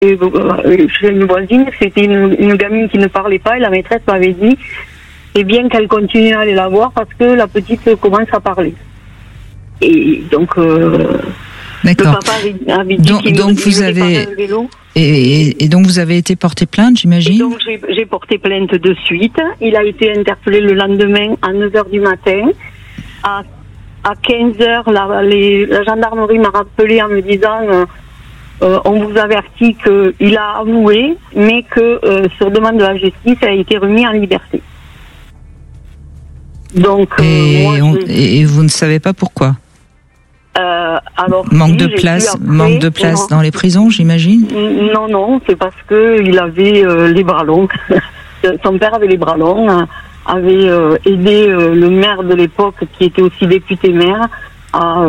chez une voisine, c'était une gamine qui ne parlait pas, et la maîtresse m'avait dit, c'est bien qu'elle continue à aller la voir parce que la petite commence à parler. Et donc, d'accord. Le papa avait dit qu'il donc vous avez un vélo. Et donc vous avez été porté plainte, j'imagine. Et donc j'ai porté plainte de suite. Il a été interpellé le lendemain à 9h du matin. À 15h, la gendarmerie m'a rappelé en me disant on vous avertit qu'il a avoué, mais que sur demande de la justice, il a été remis en liberté. Donc, et vous ne savez pas pourquoi? Alors, manque de place dans les prisons, j'imagine. Non, c'est parce que il avait les bras longs. Son père avait les bras longs, avait aidé le maire de l'époque, qui était aussi député maire, à...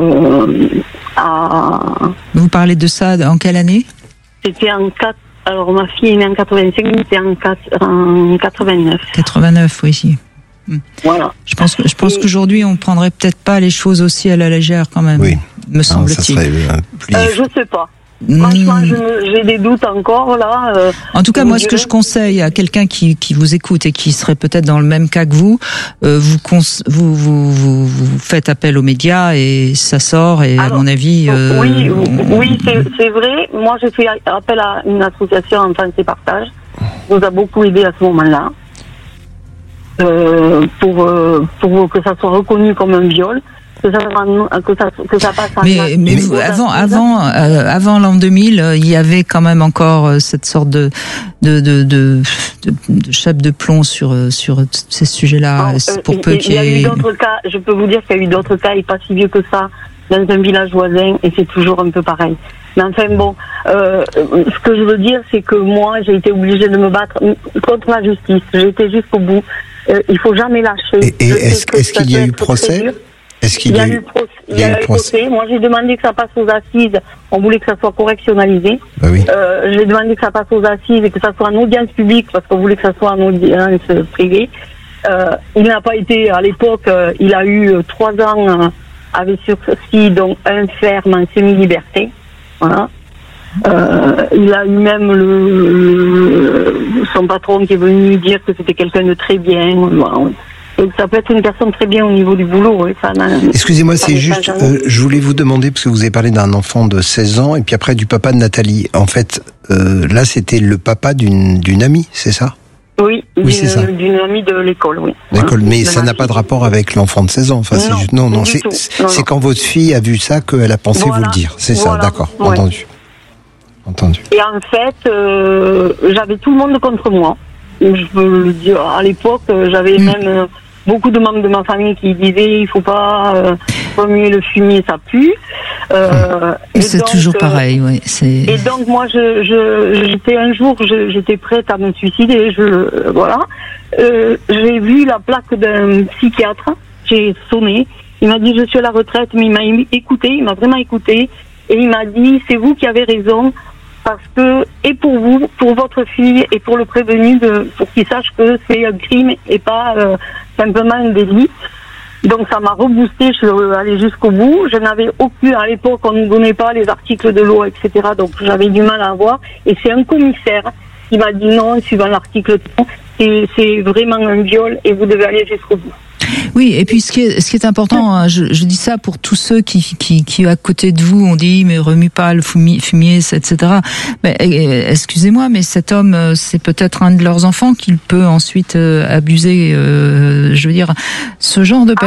Vous parlez de ça en quelle année? C'était alors ma fille est née en 85, c'était en 89. 89, oui. Voilà. Je pense qu'aujourd'hui on prendrait peut-être pas les choses aussi à la légère quand même. Oui. Me semble-t-il. Je sais pas. Franchement, j'ai des doutes encore là. En tout cas, moi, ce que je conseille à quelqu'un qui vous écoute et qui serait peut-être dans le même cas que vous, vous faites appel aux médias et ça sort. Et alors, à mon avis, oui, c'est vrai. Moi, j'ai fait appel à une association Enfance et Partage. Nous a beaucoup aidé à ce moment-là. Pour que ça soit reconnu comme un viol, que ça passe en mais avant l'an 2000, il y avait quand même encore cette sorte de chape de plomb sur ces sujets-là. Pour peu qu'il y ait eu d'autres cas. Je peux vous dire qu'il y a eu d'autres cas, et pas si vieux que ça, dans un village voisin, et c'est toujours un peu pareil. Mais enfin bon, ce que je veux dire, c'est que moi, j'ai été obligée de me battre contre la justice. J'ai été jusqu'au bout. Il faut jamais lâcher. Et est-ce qu'il y a eu procès? Est-ce qu'il y a eu procès? Moi, j'ai demandé que ça passe aux assises. On voulait que ça soit correctionnalisé. Bah oui. J'ai demandé que ça passe aux assises et que ça soit en audience publique parce qu'on voulait que ça soit en audience privée. Il n'a pas été, à l'époque, il a eu 3 ans avec sursis, donc un ferme en semi-liberté. Voilà. Il a eu même son patron qui est venu dire que c'était quelqu'un de très bien. Donc ça peut être une personne très bien au niveau du boulot. Oui, excusez-moi, c'est juste, je voulais vous demander, parce que vous avez parlé d'un enfant de 16 ans et puis après du papa de Nathalie. En fait, là c'était le papa d'une amie, c'est ça? Oui, c'est ça. D'une amie de l'école, oui. L'école, mais ça n'a pas de rapport avec l'enfant de 16 ans. Enfin, non, c'est quand votre fille a vu ça qu'elle a pensé vous le dire. C'est ça, d'accord, ouais. Entendu. Et en fait, j'avais tout le monde contre moi. Je peux le dire, à l'époque, j'avais même beaucoup de membres de ma famille qui disaient il faut pas remuer le fumier, ça pue. C'est donc, toujours pareil, oui. Et donc moi, j'étais un jour, j'étais prête à me suicider. Voilà. J'ai vu la plaque d'un psychiatre. J'ai sonné. Il m'a dit je suis à la retraite, mais il m'a écouté. Il m'a vraiment écouté et il m'a dit c'est vous qui avez raison. Parce que, et pour vous, pour votre fille, et pour le prévenu, pour qu'il sache que c'est un crime et pas simplement un délit. Donc ça m'a reboosté, je suis allée jusqu'au bout. Je n'avais aucun, à l'époque, on ne nous donnait pas les articles de loi, etc. Donc j'avais du mal à avoir. Et c'est un commissaire qui m'a dit non, suivant l'article 3, c'est vraiment un viol et vous devez aller jusqu'au bout. Oui, et puis ce qui est important, je dis ça pour tous ceux qui à côté de vous, on dit mais remue pas le fumier, etc. Mais excusez-moi, mais cet homme, c'est peut-être un de leurs enfants qu'il peut ensuite abuser. Je veux dire, ce genre de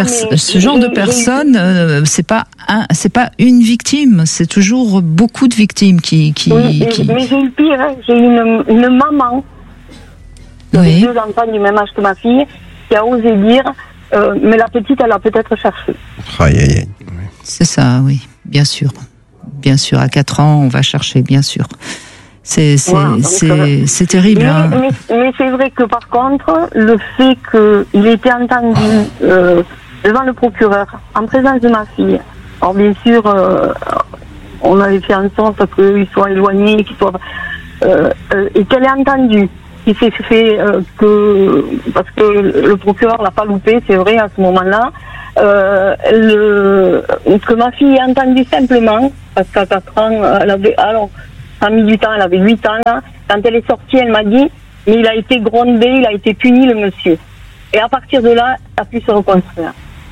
personne, c'est pas une victime, c'est toujours beaucoup de victimes qui. Oui, mais j'ai eu pire, hein. J'ai eu une maman. Oui. 2 enfants du même âge que ma fille, qui a osé dire. Mais la petite, elle a peut-être cherché. Aïe. C'est ça, oui, bien sûr. Bien sûr, à 4 ans, on va chercher, bien sûr. C'est terrible. Mais c'est vrai que par contre, le fait qu'il était entendu devant le procureur, en présence de ma fille, alors bien sûr, on avait fait en sorte qu'il soit éloigné, et qu'elle ait entendu. Il s'est fait parce que le procureur l'a pas loupé, c'est vrai à ce moment-là, que ma fille ait entendu simplement, parce qu'à 4 ans, elle avait, alors a mis du temps, elle avait 8 ans là. Quand elle est sortie, elle m'a dit, mais il a été grondé, il a été puni le monsieur. Et à partir de là, elle a pu se reconstruire.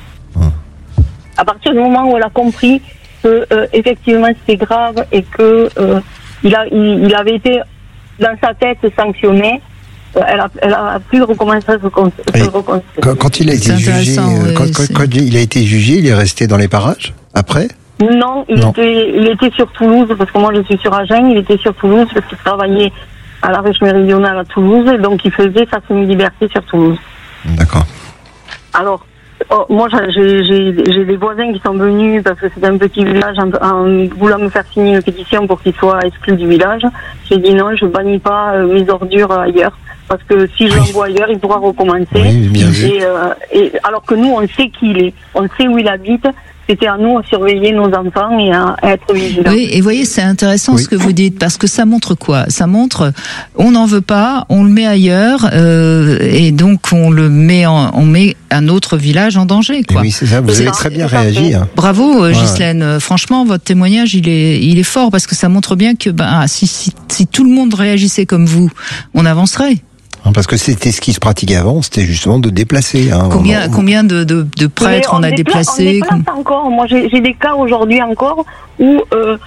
À partir du moment où elle a compris que effectivement c'était grave et que il avait été dans sa tête sanctionné, elle a pu recommencer à se reconstruire. Quand il a été jugé, quand il a été jugé, il est resté dans les parages après? Non, il était sur Toulouse, parce que moi je suis sur Agen, il était sur Toulouse parce qu'il travaillait à la Réche méridionale à Toulouse, et donc il faisait sa semi-liberté sur Toulouse. D'accord. Alors, moi j'ai des voisins qui sont venus, parce que c'est un petit village, en voulant me faire signer une pétition pour qu'il soit exclu du village. J'ai dit non, je bannis pas mes ordures ailleurs, parce que si je l'envoie ailleurs, il pourra recommencer. Oui, bien vu. Et alors que nous, on sait qui il est, on sait où il habite. C'était à nous à surveiller nos enfants et à être vigilants. Oui, et voyez, c'est intéressant ce que vous dites, parce que ça montre quoi? Ça montre, on n'en veut pas, on le met ailleurs, et donc on met un autre village en danger, quoi. Et oui, c'est ça, vous avez très bien réagi. Hein. Bravo, Ghislaine. Franchement, votre témoignage, il est fort, parce que ça montre bien que, si tout le monde réagissait comme vous, on avancerait. Parce que c'était ce qui se pratiquait avant, c'était justement de déplacer. Hein, combien de prêtres on a déplacés? On déplace encore. Moi, j'ai des cas aujourd'hui encore où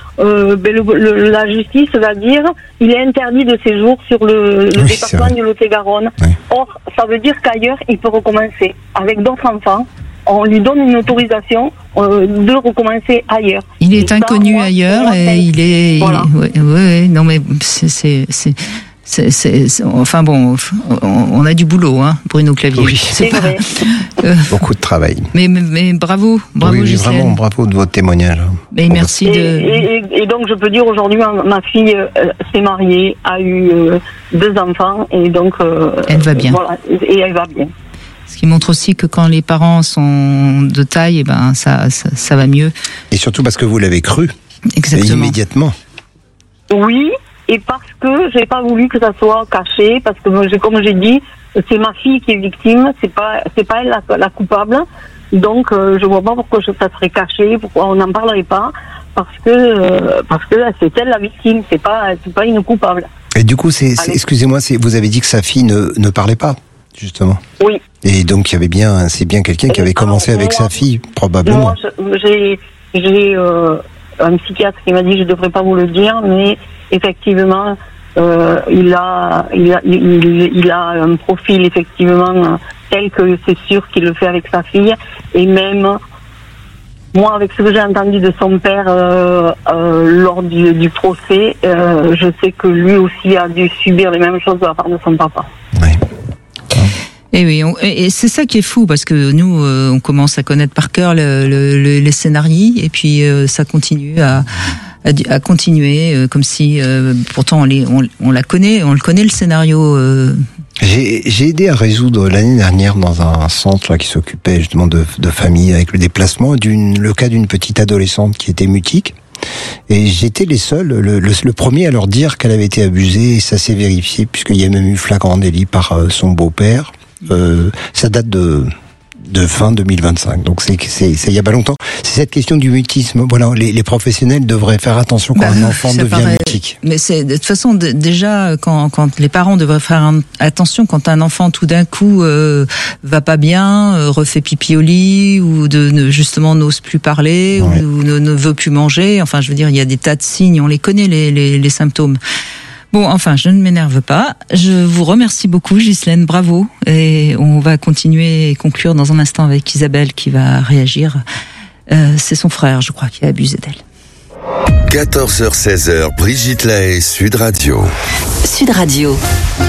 la justice va dire il est interdit de séjour sur le département du Lot-et-Garonne. Oui. Or, ça veut dire qu'ailleurs, il peut recommencer avec d'autres enfants. On lui donne une autorisation de recommencer ailleurs. Il est inconnu ailleurs et il est. Voilà. Non mais enfin bon, on a du boulot, hein, Bruno Clavier. Oui, c'est vrai. Beaucoup de travail. Mais bravo, oui, Ghislaine. Vraiment, bravo de votre témoignage. Mais merci et donc je peux dire aujourd'hui, ma fille s'est mariée, a eu 2 enfants, et donc elle va bien. Voilà, et elle va bien. Ce qui montre aussi que quand les parents sont de taille, ça va mieux. Et surtout parce que vous l'avez cru. Exactement. Immédiatement. Oui. Et parce que j'ai pas voulu que ça soit caché, parce que comme j'ai dit, c'est ma fille qui est victime, c'est pas elle la coupable. Donc je vois pas pourquoi ça serait caché, pourquoi on n'en parlerait pas, parce que c'est elle la victime, c'est pas une coupable. Et du coup, excusez-moi, vous avez dit que sa fille ne parlait pas, justement. Oui. Et donc c'est bien quelqu'un qui avait commencé avec sa fille, probablement. Moi, j'ai un psychiatre qui m'a dit je devrais pas vous le dire, mais effectivement, il a un profil effectivement tel que c'est sûr qu'il le fait avec sa fille. Et même moi, avec ce que j'ai entendu de son père lors du procès, je sais que lui aussi a dû subir les mêmes choses de la part de son papa. Oui. Et oui, et c'est ça qui est fou, parce que nous, on commence à connaître par cœur les scénarios, et puis ça continue à continuer, comme si pourtant on la connaît, on le connaît le scénario. J'ai aidé à résoudre l'année dernière dans un centre là, qui s'occupait justement de familles avec le déplacement, le cas d'une petite adolescente qui était mutique. Et j'étais les seuls, le premier à leur dire qu'elle avait été abusée, et ça s'est vérifié puisqu'il y a même eu flagrant délit par son beau-père. Ça date de fin 2025, donc c'est il y a pas longtemps. C'est cette question du mutisme. Voilà, les professionnels devraient faire attention quand un enfant devient mutique. Mais c'est de toute façon déjà quand les parents devraient faire attention quand un enfant tout d'un coup va pas bien, refait pipi au lit, ou justement n'ose plus parler, ouais, ou ne veut plus manger. Enfin, je veux dire, il y a des tas de signes, on les connaît les symptômes. Bon, enfin, je ne m'énerve pas. Je vous remercie beaucoup, Ghislaine, bravo. Et on va continuer et conclure dans un instant avec Isabelle qui va réagir. C'est son frère, je crois, qui a abusé d'elle. 14h-16h, Brigitte Lahaie, Sud Radio. Sud Radio.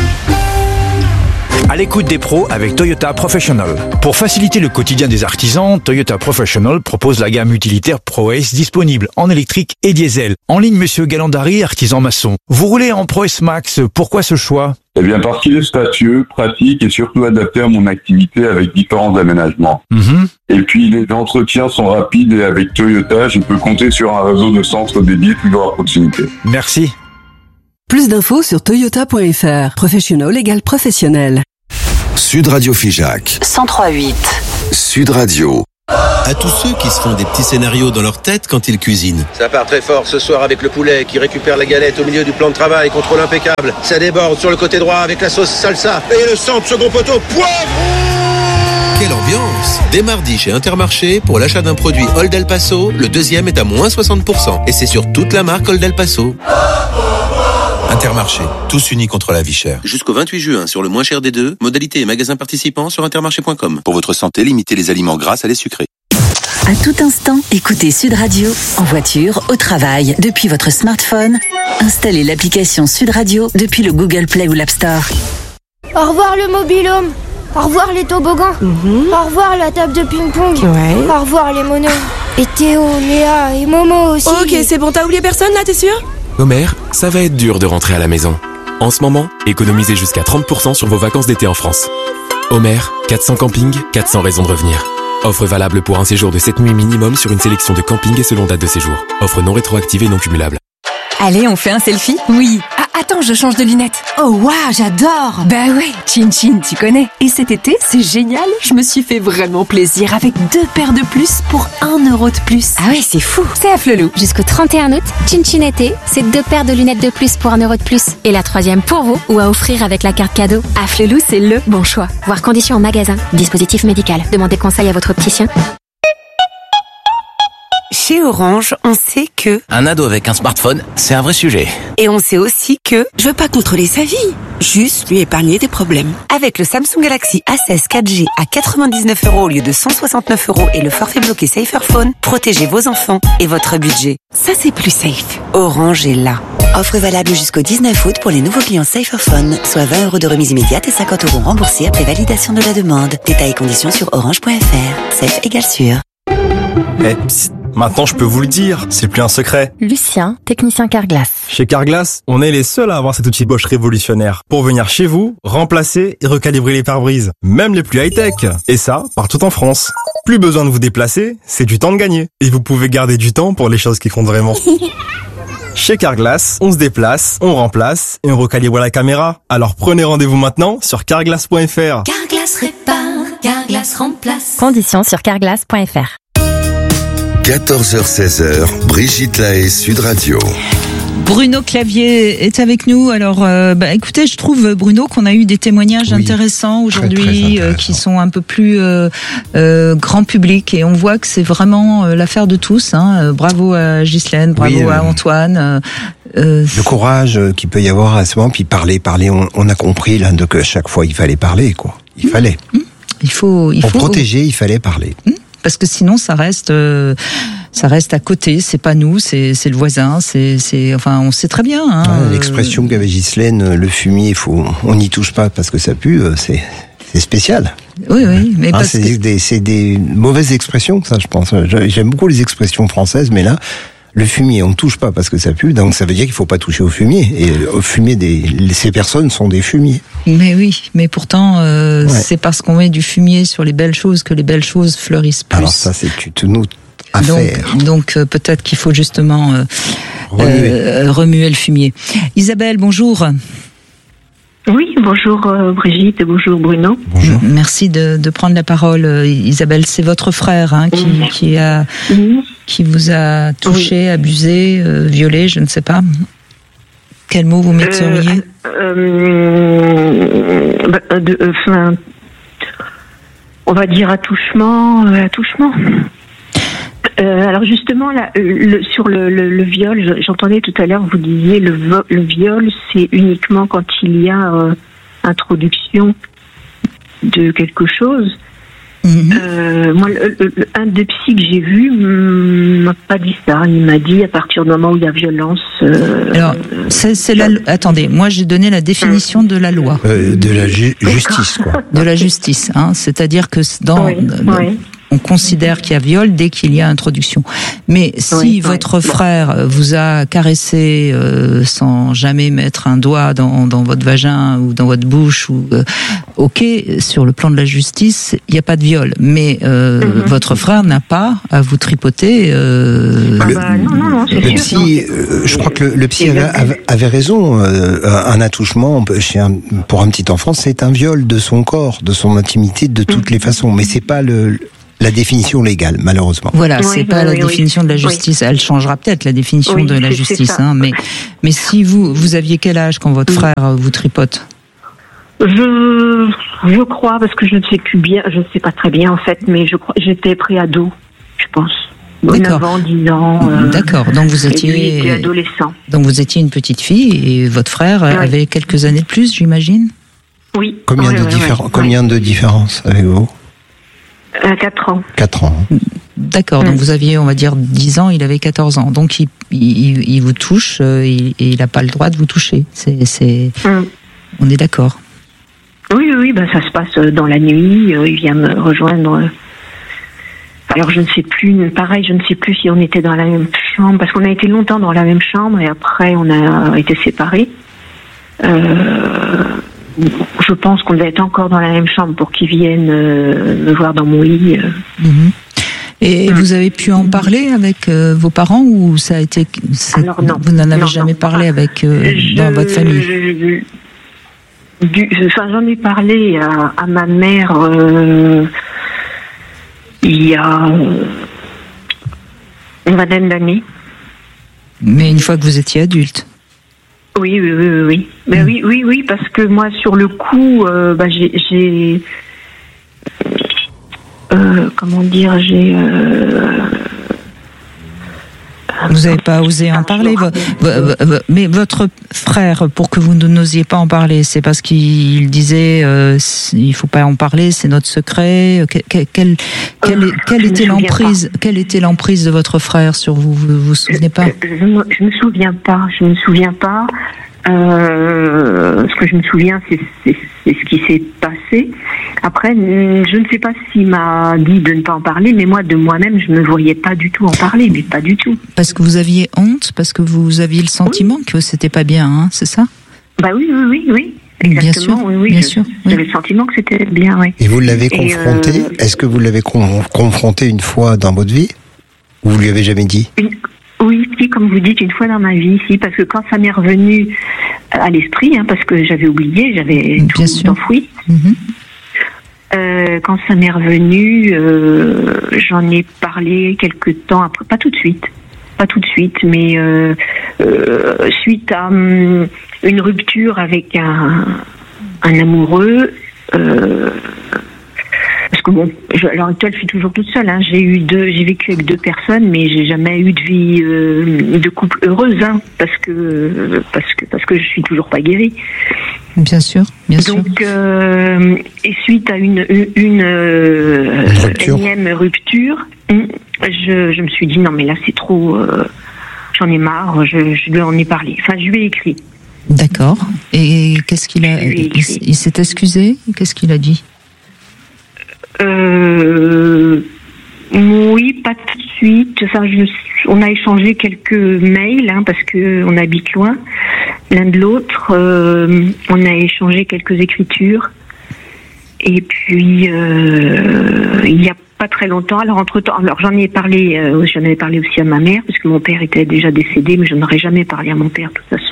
À l'écoute des pros avec Toyota Professional. Pour faciliter le quotidien des artisans, Toyota Professional propose la gamme utilitaire ProAce disponible en électrique et diesel. En ligne, monsieur Galandari, artisan maçon. Vous roulez en ProAce Max, pourquoi ce choix ? Eh bien, parce qu'il est spacieux, pratique et surtout adapté à mon activité avec différents aménagements. Et puis, les entretiens sont rapides et avec Toyota, je peux compter sur un réseau de centres dédiés toujours à proximité. Merci. Plus d'infos sur toyota.fr. Professional égale professionnel. Sud Radio Figeac. 103.8. Sud Radio. À tous ceux qui se font des petits scénarios dans leur tête quand ils cuisinent. Ça part très fort ce soir avec le poulet qui récupère la galette au milieu du plan de travail, contrôle impeccable. Ça déborde sur le côté droit avec la sauce salsa et le centre second poteau, poivre. Quelle ambiance! Dès mardi chez Intermarché, pour l'achat d'un produit Old El Paso, le deuxième est à moins 60%. Et c'est sur toute la marque Old El Paso. Intermarché, tous unis contre la vie chère. Jusqu'au 28 juin, sur le moins cher des deux, modalités et magasins participants sur intermarché.com. Pour votre santé, limitez les aliments gras, salés, sucrés. À tout instant, écoutez Sud Radio, en voiture, au travail, depuis votre smartphone. Installez l'application Sud Radio depuis le Google Play ou l'App Store. Au revoir le mobil-home. Au revoir les toboggans. Au revoir la table de ping-pong. Au revoir les monos. Et Théo, Léa et Momo aussi. Ok, c'est bon, t'as oublié personne là, t'es sûr? Homer, ça va être dur de rentrer à la maison. En ce moment, économisez jusqu'à 30% sur vos vacances d'été en France. Homer, 400 campings, 400 raisons de revenir. Offre valable pour un séjour de 7 nuits minimum sur une sélection de campings et selon date de séjour. Offre non rétroactive et non cumulable. Allez, on fait un selfie? Oui. Ah, attends, je change de lunettes. Oh waouh, j'adore. Bah ouais, Chin Chin, tu connais. Et cet été, c'est génial, je me suis fait vraiment plaisir avec 2 paires de plus pour 1 euro de plus. Ah ouais, c'est fou. C'est à Flelou. Jusqu'au 31 août, Chin Chin été, c'est 2 paires de lunettes de plus pour 1 euro de plus. Et la 3e pour vous, ou à offrir avec la carte cadeau. À Flelou, c'est le bon choix. Voir conditions en magasin. Dispositif médical. Demandez conseil à votre opticien. Chez Orange, on sait que... Un ado avec un smartphone, c'est un vrai sujet. Et on sait aussi que... Je veux pas contrôler sa vie, juste lui épargner des problèmes. Avec le Samsung Galaxy A16 4G à 99 € au lieu de 169 € et le forfait bloqué Saferphone, protégez vos enfants et votre budget. Ça, c'est plus safe. Orange est là. Offre valable jusqu'au 19 août pour les nouveaux clients Saferphone, soit 20 € de remise immédiate et 50 € remboursés après validation de la demande. Détails et conditions sur orange.fr. Safe égale sûr. Psst, maintenant je peux vous le dire, c'est plus un secret. Lucien, technicien Carglass. Chez Carglass, on est les seuls à avoir cet outil Bosch révolutionnaire pour venir chez vous, remplacer et recalibrer les pare-brises, même les plus high-tech. Et ça, partout en France. Plus besoin de vous déplacer, c'est du temps de gagner. Et vous pouvez garder du temps pour les choses qui comptent vraiment. Chez Carglass, on se déplace, on remplace et on recalibre la caméra. Alors prenez rendez-vous maintenant sur carglass.fr. Carglass répare, Carglass remplace. Conditions sur carglass.fr. 14h-16h, Brigitte Lahaie, Sud Radio. Bruno Clavier est avec nous. Alors, écoutez, je trouve, Bruno, qu'on a eu des témoignages intéressants aujourd'hui, qui sont un peu plus grand public, et on voit que c'est vraiment l'affaire de tous. Hein. Bravo à Ghislaine, bravo à Antoine. Le courage qu'il peut y avoir à ce moment, puis parler. On a compris là que chaque fois il fallait parler, quoi. Il fallait. Il faut protéger, il fallait parler. Parce que sinon, ça reste à côté. C'est pas nous, c'est le voisin. Enfin, on sait très bien. Hein, l'expression qu'avait Ghislaine, le fumier, on n'y touche pas parce que ça pue. C'est spécial. Oui, mais c'est des mauvaises expressions, ça, je pense. J'aime beaucoup les expressions françaises, mais là, le fumier, on ne touche pas parce que ça pue, donc ça veut dire qu'il ne faut pas toucher au fumier. Et au fumier, ces personnes sont des fumiers. Mais oui, mais pourtant, c'est parce qu'on met du fumier sur les belles choses que les belles choses fleurissent plus. Alors ça, c'est une autre affaire. Donc peut-être qu'il faut justement remuer le fumier. Isabelle, bonjour. Oui, bonjour Brigitte, bonjour Bruno. Bonjour. Merci de prendre la parole, Isabelle. C'est votre frère qui vous a touché, abusé, violé, je ne sais pas. Quel mot vous metteriez on va dire attouchement. Alors justement, là, sur le viol, j'entendais tout à l'heure, vous disiez le viol, c'est uniquement quand il y a introduction de quelque chose. Moi, un des psys que j'ai vu m'a pas dit ça. Il m'a dit à partir du moment où il y a violence. Alors, c'est la. Attendez, moi j'ai donné la définition de la loi. De la justice, quoi. De la justice, hein. C'est-à-dire que on considère qu'il y a viol dès qu'il y a introduction. Mais si votre frère vous a caressé sans jamais mettre un doigt dans votre vagin ou dans votre bouche, ok, sur le plan de la justice, il n'y a pas de viol. Mais votre frère n'a pas à vous tripoter. Non, c'est le psy, je crois que le psy avait raison. Un attouchement pour un petit enfant, c'est un viol de son corps, de son intimité, de toutes les façons. Mais c'est pas la définition légale, malheureusement. Voilà, c'est pas la définition de la justice. Elle changera peut-être la définition de la justice, hein, mais si vous aviez quel âge quand votre frère vous tripote? Je crois, parce que je ne sais plus bien, je ne sais pas très bien en fait, mais je crois j'étais préado, je pense. 9 ans, 10 ans. D'accord, donc vous étiez adolescent. Donc vous étiez une petite fille et votre frère avait quelques années de plus, j'imagine? Oui. Combien de différence avec vous? 4 ans. 4 ans. D'accord, donc vous aviez, on va dire, 10 ans, il avait 14 ans. Donc il vous touche et il n'a pas le droit de vous toucher. On est d'accord. Oui, ça se passe dans la nuit, il vient me rejoindre. Alors je ne sais plus, pareil, je ne sais plus si on était dans la même chambre, parce qu'on a été longtemps dans la même chambre et après on a été séparés. Je pense qu'on devait être encore dans la même chambre pour qu'ils viennent me voir dans mon lit. Et vous avez pu en parler avec vos parents ou ça a été... Alors non. Vous n'en avez jamais parlé avec dans votre famille? J'en ai parlé à ma mère il y a une vingtaine d'années. Mais une fois que vous étiez adulte? Oui. Ben oui, parce que moi, sur le coup, j'ai comment dire, Vous n'avez pas osé en parler, mais votre frère, pour que vous n'osiez pas en parler, c'est parce qu'il disait il faut pas en parler, c'est notre secret. Quelle était l'emprise de votre frère sur vous? Vous vous souvenez pas? Je me souviens pas. Ce que je me souviens, c'est ce qui s'est passé. Après, je ne sais pas s'il m'a dit de ne pas en parler, mais moi, de moi-même, je ne me voyais pas du tout en parler, mais pas du tout. Parce que vous aviez honte, parce que vous aviez le sentiment que c'était pas bien, hein, c'est ça? Bah oui. Exactement, bien sûr. J'avais le sentiment que c'était bien, oui. Et vous l'avez confronté? Est-ce que vous l'avez confronté une fois dans votre vie? Ou vous lui avez jamais dit? Oui, comme vous dites, une fois dans ma vie, parce que quand ça m'est revenu à l'esprit, parce que j'avais oublié, j'avais tout enfoui. Quand ça m'est revenu, j'en ai parlé quelque temps après, pas tout de suite, mais suite à une rupture avec un amoureux. Parce que bon, à l'heure actuelle, je suis toujours toute seule. J'ai vécu avec 2 personnes, mais j'ai jamais eu de vie de couple heureuse, parce que je suis toujours pas guérie. Bien sûr. Donc, et suite à une énième rupture, je me suis dit non mais là c'est trop, j'en ai marre, je lui en ai parlé. Enfin, je lui ai écrit. D'accord. Et qu'est-ce qu'il a? Il s'est excusé? Qu'est-ce qu'il a dit? Oui, pas tout de suite. Enfin, on a échangé quelques mails, parce que on habite loin l'un de l'autre. On a échangé quelques écritures. Et puis, il y a pas très longtemps. Alors j'en avais parlé aussi à ma mère, parce que mon père était déjà décédé, mais je n'aurais jamais parlé à mon père de toute façon.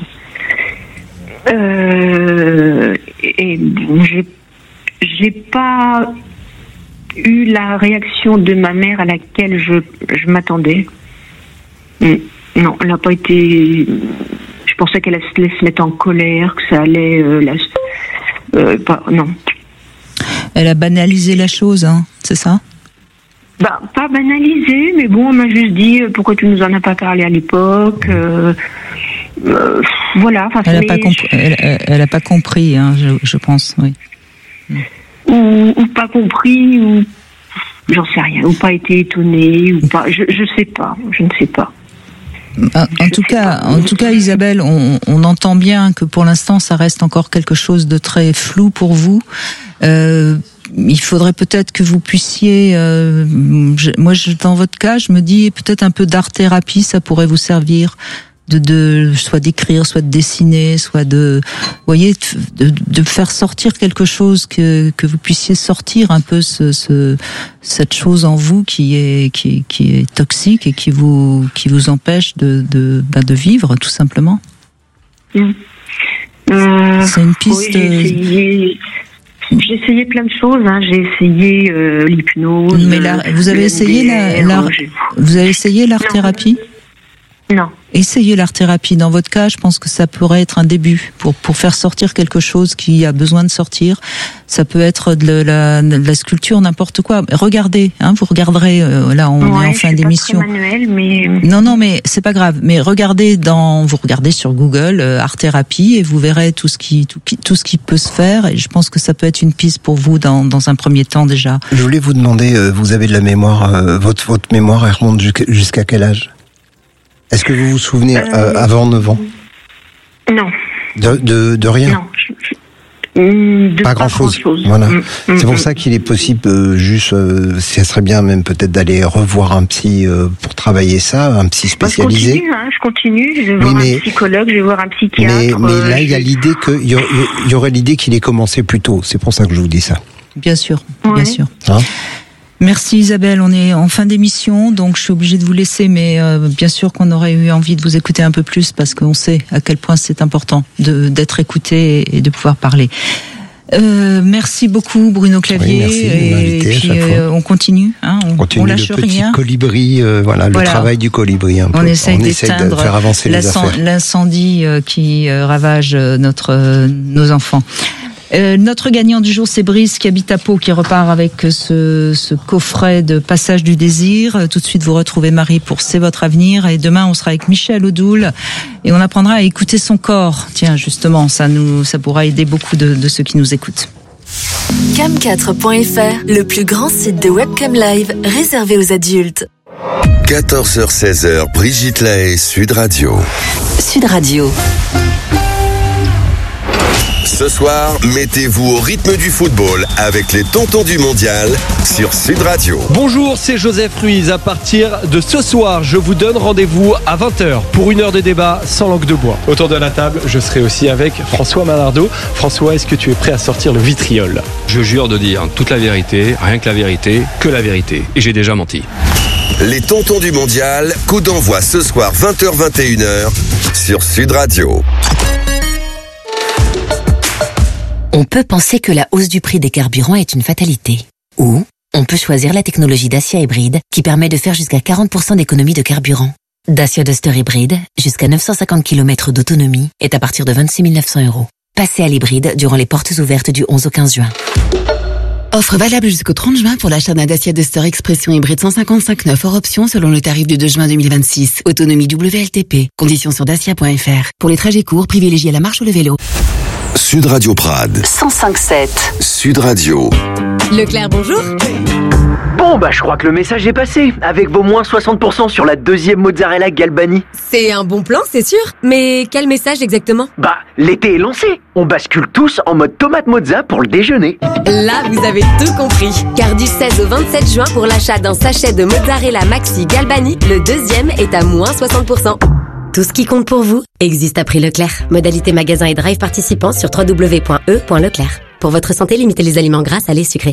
Et bon, j'ai pas eu la réaction de ma mère à laquelle je m'attendais. Non, elle n'a pas été... Je pensais qu'elle allait se mettre en colère, que ça allait... non. Elle a banalisé la chose, c'est ça? Pas banalisé, mais bon, on m'a juste dit pourquoi tu nous en as pas parlé à l'époque. Voilà. Elle n'a pas compris, je pense, oui. Ou pas compris, ou j'en sais rien, ou pas été étonné, ou pas, je ne sais pas. En tout cas, Isabelle, on entend bien que pour l'instant, ça reste encore quelque chose de très flou pour vous. Il faudrait peut-être que vous puissiez, dans votre cas, je me dis peut-être un peu d'art-thérapie, ça pourrait vous servir. De soit d'écrire, soit de dessiner, soit de faire sortir quelque chose, que vous puissiez sortir un peu cette chose en vous qui est toxique et qui vous empêche de vivre tout simplement. C'est une piste. Oui, J'ai essayé plein de choses. J'ai essayé l'hypnose. Mais vous avez essayé l'art-thérapie ? Non. Essayez l'art-thérapie. Dans votre cas, je pense que ça pourrait être un début pour faire sortir quelque chose qui a besoin de sortir. Ça peut être de la sculpture, n'importe quoi. Regardez, vous regarderez. Là, on est en fin d'émission. Pas très manuel, mais non, mais c'est pas grave. Mais vous regardez sur Google art-thérapie et vous verrez tout ce qui peut se faire. Et je pense que ça peut être une piste pour vous dans un premier temps déjà. Je voulais vous demander, vous avez de la mémoire. Votre mémoire, elle remonte jusqu'à quel âge ? Est-ce que vous vous souvenez avant 9 ans ? Non. De rien ? Non. Pas grand-chose. Voilà. C'est pour ça qu'il est possible, ça serait bien même peut-être d'aller revoir un psy pour travailler ça, un psy spécialisé. Je continue. Je vais voir un psychologue, je vais voir un psychiatre. Mais là, il y a l'idée il y aurait l'idée qu'il ait commencé plus tôt. C'est pour ça que je vous dis ça. Bien sûr, bien sûr. Merci Isabelle, on est en fin d'émission, donc je suis obligée de vous laisser, mais bien sûr qu'on aurait eu envie de vous écouter un peu plus parce qu'on sait à quel point c'est important d'être écouté et de pouvoir parler. Merci beaucoup Bruno Clavier. Oui, merci, on continue, on lâche le petit rien. Colibri, le travail du colibri un peu. On essaye de d'éteindre faire avancer les affaires. L'incendie qui ravage nos enfants. Notre gagnant du jour, c'est Brice qui habite à Pau, qui repart avec ce coffret de Passage du désir. Tout de suite, vous retrouvez Marie pour C'est votre avenir. Et demain, on sera avec Michel Odoul et on apprendra à écouter son corps. Tiens, justement, ça pourra aider beaucoup de ceux qui nous écoutent. Cam4.fr, le plus grand site de webcam live réservé aux adultes. 14h-16h, Brigitte Lahaie, Sud Radio. Sud Radio. Ce soir, mettez-vous au rythme du football avec les tontons du mondial sur Sud Radio. Bonjour, c'est Joseph Ruiz. À partir de ce soir, je vous donne rendez-vous à 20h pour une heure de débat sans langue de bois. Autour de la table, je serai aussi avec François Malardeau. François, est-ce que tu es prêt à sortir le vitriol ? Je jure de dire toute la vérité, rien que la vérité, que la vérité. Et j'ai déjà menti. Les tontons du mondial, coup d'envoi ce soir 20h-21h sur Sud Radio. On peut penser que la hausse du prix des carburants est une fatalité. Ou on peut choisir la technologie Dacia hybride qui permet de faire jusqu'à 40% d'économie de carburant. Dacia Duster hybride, jusqu'à 950 km d'autonomie, est à partir de 26 900 €. Passez à l'hybride durant les portes ouvertes du 11 au 15 juin. Offre valable jusqu'au 30 juin pour l'achat d'un Dacia Duster Expression hybride 155 hors option selon le tarif du 2 juin 2026. Autonomie WLTP. Conditions sur dacia.fr. Pour les trajets courts, privilégiez la marche ou le vélo. Sud Radio Prades. 105.7. Sud Radio. Leclerc, bonjour. Bon, je crois que le message est passé. Avec vos moins 60% sur la deuxième mozzarella Galbani. C'est un bon plan, c'est sûr. Mais quel message exactement ? L'été est lancé. On bascule tous en mode tomate mozza pour le déjeuner. Là, vous avez tout compris. Car du 16 au 27 juin, pour l'achat d'un sachet de mozzarella Maxi Galbani, le deuxième est à moins 60%. Tout ce qui compte pour vous existe à prix Leclerc. Modalité magasin et drive participants sur www.e.leclerc. Pour votre santé, limitez les aliments gras, salés, sucrés.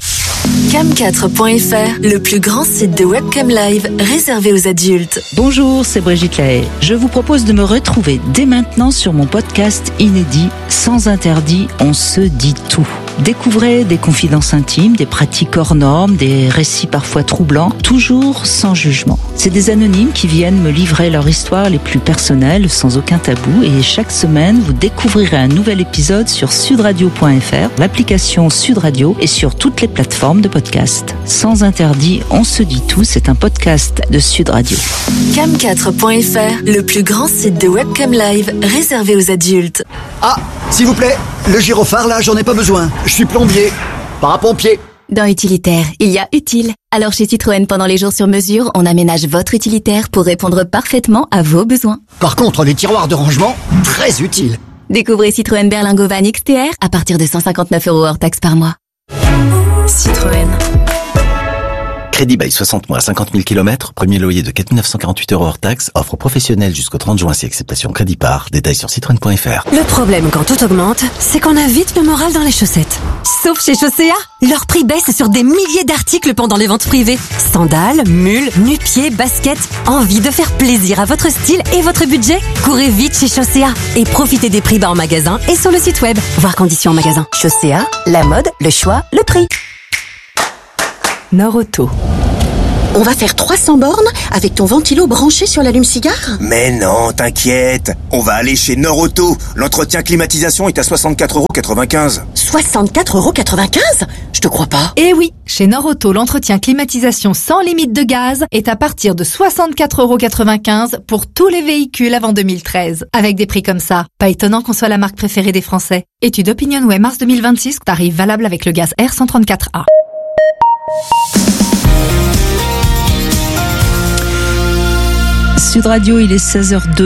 Cam4.fr, le plus grand site de webcam live réservé aux adultes. Bonjour, c'est Brigitte Lahaie. Je vous propose de me retrouver dès maintenant sur mon podcast inédit Sans interdit, on se dit tout. Découvrez des confidences intimes, des pratiques hors normes, des récits parfois troublants, toujours sans jugement. C'est des anonymes qui viennent me livrer leur histoire les plus personnelles, sans aucun tabou, et chaque semaine, vous découvrirez un nouvel épisode sur sudradio.fr, l'application Sud Radio et sur toutes les plateformes de podcast. Sans interdit, on se dit tout, c'est un podcast de Sud Radio. Cam4.fr, le plus grand site de webcam live réservé aux adultes. Ah, s'il vous plaît, le gyrophare là, j'en ai pas besoin. Je suis plombier, parapompier. Dans utilitaire, il y a utile. Alors chez Citroën, pendant les jours sur mesure, on aménage votre utilitaire pour répondre parfaitement à vos besoins. Par contre, les tiroirs de rangement, très utiles. Découvrez Citroën Berlingo Van XTR à partir de 159 € hors taxe par mois. Citroën. Crédit bail 60 mois, 50 000 km, premier loyer de 4 948 € hors taxe, offre professionnelle jusqu'au 30 juin si acceptation crédit par. Détails sur citroën.fr. Le problème quand tout augmente, c'est qu'on a vite le moral dans les chaussettes. Sauf chez Chaussea, leur prix baisse sur des milliers d'articles pendant les ventes privées. Sandales, mules, nu-pieds, baskets. Envie de faire plaisir à votre style et votre budget? Courez vite chez Chaussea et profitez des prix bas en magasin et sur le site web. Voir conditions en magasin. Chaussea, la mode, le choix, le prix. Norauto. On va faire 300 bornes avec ton ventilo branché sur l'allume-cigare? Mais non, t'inquiète. On va aller chez Norauto. L'entretien climatisation est à 64,95 €. 64,95 €? Je te crois pas. Eh oui, chez Norauto, l'entretien climatisation sans limite de gaz est à partir de 64,95 € pour tous les véhicules avant 2013. Avec des prix comme ça, pas étonnant qu'on soit la marque préférée des Français. Étude OpinionWay mars 2026, tarif valable avec le gaz R134A. Sud Radio, il est 16h02.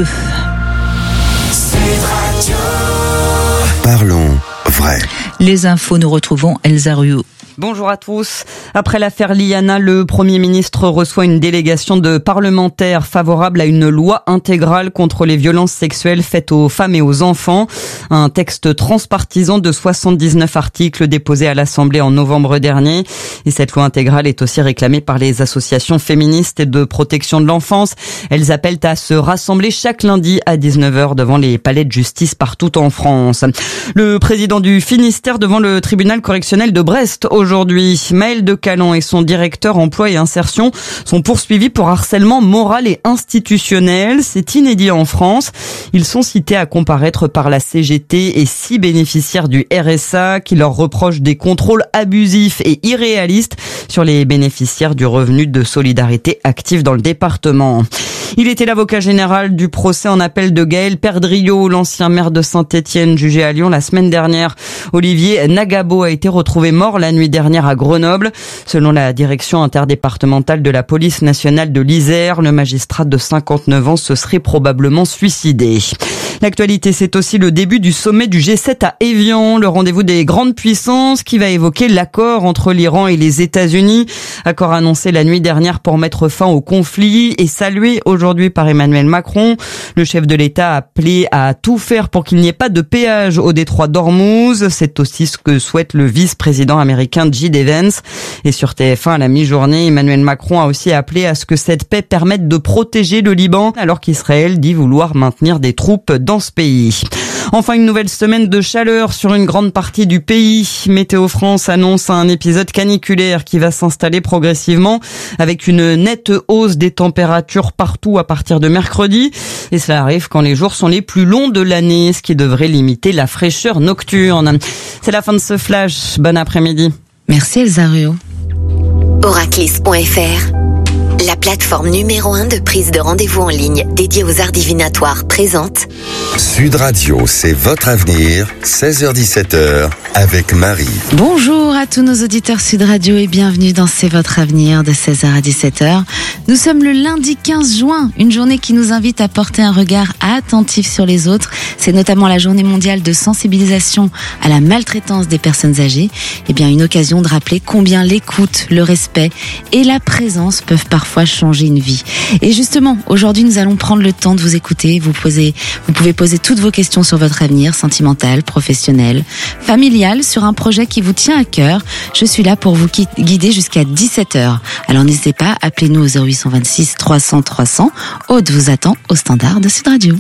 Parlons vrai. Les infos, nous retrouvons Elsa Ruot. Bonjour à tous. Après l'affaire Liana, le Premier ministre reçoit une délégation de parlementaires favorables à une loi intégrale contre les violences sexuelles faites aux femmes et aux enfants. Un texte transpartisan de 79 articles déposé à l'Assemblée en novembre dernier. Et cette loi intégrale est aussi réclamée par les associations féministes et de protection de l'enfance. Elles appellent à se rassembler chaque lundi à 19h devant les palais de justice partout en France. Le président du Finistère devant le tribunal correctionnel de Brest aujourd'hui. Maël de Calan et son directeur emploi et insertion sont poursuivis pour harcèlement moral et institutionnel. C'est inédit en France. Ils sont cités à comparaître par la CGT et 6 bénéficiaires du RSA qui leur reprochent des contrôles abusifs et irréalistes sur les bénéficiaires du revenu de solidarité active dans le département. Il était l'avocat général du procès en appel de Gaël Perdriau, l'ancien maire de Saint-Étienne, jugé à Lyon la semaine dernière. Olivier Nagabo a été retrouvé mort la nuit dernière à Grenoble. Selon la direction interdépartementale de la police nationale de l'Isère, le magistrat de 59 ans se serait probablement suicidé. L'actualité, c'est aussi le début du sommet du G7 à Évian, le rendez-vous des grandes puissances qui va évoquer l'accord entre l'Iran et les États-Unis. Accord annoncé la nuit dernière pour mettre fin au conflit et salué aujourd'hui par Emmanuel Macron. Le chef de l'État a appelé à tout faire pour qu'il n'y ait pas de péage au détroit d'Ormuz. C'est aussi ce que souhaite le vice-président américain J.D. Vance. Et sur TF1 à la mi-journée, Emmanuel Macron a aussi appelé à ce que cette paix permette de protéger le Liban, alors qu'Israël dit vouloir maintenir des troupes dans ce pays. Enfin, une nouvelle semaine de chaleur sur une grande partie du pays. Météo France annonce un épisode caniculaire qui va s'installer progressivement avec une nette hausse des températures partout à partir de mercredi. Et cela arrive quand les jours sont les plus longs de l'année, ce qui devrait limiter la fraîcheur nocturne. C'est la fin de ce flash. Bon après-midi. Merci Elsa Ruot. Oraclis.fr, la plateforme numéro 1 de prise de rendez-vous en ligne dédiée aux arts divinatoires, présente Sud Radio, c'est votre avenir, 16h-17h, avec Marie. Bonjour à tous nos auditeurs Sud Radio et bienvenue dans C'est votre avenir de 16h à 17h. Nous sommes le lundi 15 juin, une journée qui nous invite à porter un regard attentif sur les autres. C'est notamment la journée mondiale de sensibilisation à la maltraitance des personnes âgées. Eh bien, une occasion de rappeler combien l'écoute, le respect et la présence peuvent parfois changer une vie. Et justement, aujourd'hui, nous allons prendre le temps de vous écouter. Vous pouvez poser toutes vos questions sur votre avenir sentimental, professionnel, familial, sur un projet qui vous tient à cœur. Je suis là pour vous guider jusqu'à 17h. Alors n'hésitez pas, appelez-nous au 0826 300 300. Aude vous attend au standard de Sud Radio.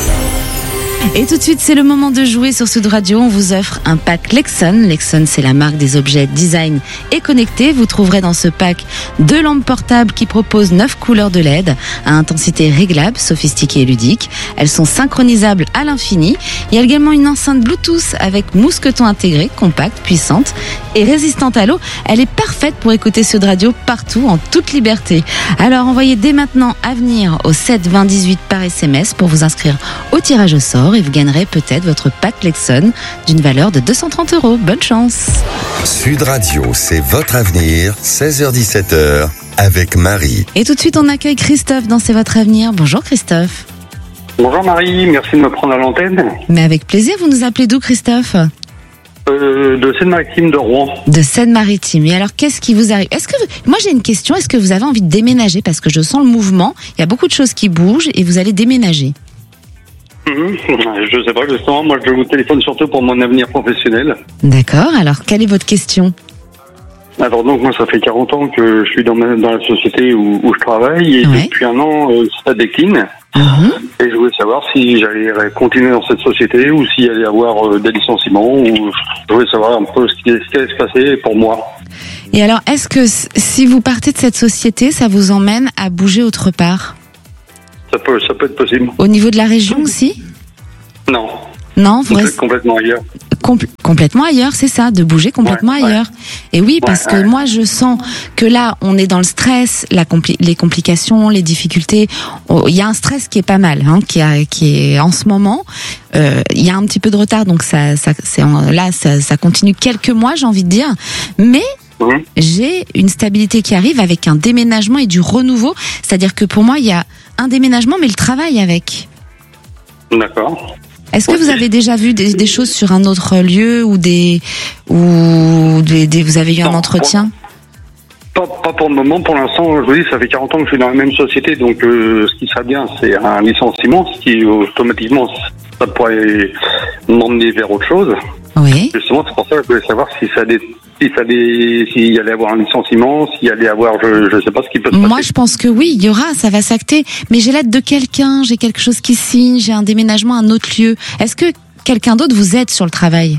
Et tout de suite, c'est le moment de jouer sur Sud Radio. On vous offre un pack Lexon. Lexon, c'est la marque des objets design et connectés. Vous trouverez dans ce pack 2 lampes portables qui proposent 9 couleurs de LED à intensité réglable, sophistiquée et ludique. Elles sont synchronisables à l'infini. Il y a également une enceinte Bluetooth avec mousqueton intégré, compacte, puissante et résistante à l'eau. Elle est parfaite pour écouter Sud Radio partout, en toute liberté. Alors, envoyez dès maintenant Avenir au 7 20 18 par SMS pour vous inscrire au tirage au sort. Et vous gagnerez peut-être votre pack Lexon d'une valeur de 230 €. Bonne chance. Sud Radio, c'est votre avenir, 16h-17h, avec Marie. Et tout de suite, on accueille Christophe dans C'est votre avenir. Bonjour Christophe. Bonjour Marie, merci de me prendre à l'antenne. Mais avec plaisir, vous nous appelez d'où Christophe ? De Seine-Maritime, de Rouen. De Seine-Maritime. Et alors, qu'est-ce qui vous arrive? Moi, j'ai une question. Est-ce que vous avez envie de déménager? Parce que je sens le mouvement. Il y a beaucoup de choses qui bougent et vous allez déménager. Je sais pas, justement. Moi, je vous téléphone surtout pour mon avenir professionnel. D'accord. Alors, quelle est votre question? Alors, donc, moi, ça fait 40 ans que je suis dans la société où je travaille. Et depuis un an, ça décline. Et je voulais savoir si j'allais continuer dans cette société ou s'il allait y avoir des licenciements, ou je voulais savoir un peu ce qui allait se passer pour moi. Et alors, est-ce que si vous partez de cette société, ça vous emmène à bouger autre part? Ça peut être possible. Au niveau de la région aussi? Non. Non, vous restez complètement ailleurs. Complètement ailleurs, c'est ça, de bouger complètement ailleurs. Et oui, parce que moi, je sens que là, on est dans le stress, les complications, les difficultés. Il y a un stress qui est pas mal, qui est en ce moment. Il y a un petit peu de retard, donc ça continue quelques mois, j'ai envie de dire. Mais j'ai une stabilité qui arrive avec un déménagement et du renouveau. C'est-à-dire que pour moi, il y a un déménagement, mais le travail avec. D'accord. Est-ce que vous avez déjà vu des choses sur un autre lieu ou vous avez eu un entretien? Pas pour le moment. Pour l'instant, je vous dis, ça fait 40 ans que je suis dans la même société, donc ce qui serait bien, c'est un licenciement, ce qui automatiquement, ça pourrait m'emmener vers autre chose. Oui. Justement, c'est pour ça que je voulais savoir s'il y allait avoir un licenciement, s'il y allait avoir, je sais pas ce qui peut se passer. Moi, je pense que oui, il y aura, ça va s'acter. Mais j'ai l'aide de quelqu'un, j'ai quelque chose qui signe, j'ai un déménagement à un autre lieu. Est-ce que quelqu'un d'autre vous aide sur le travail?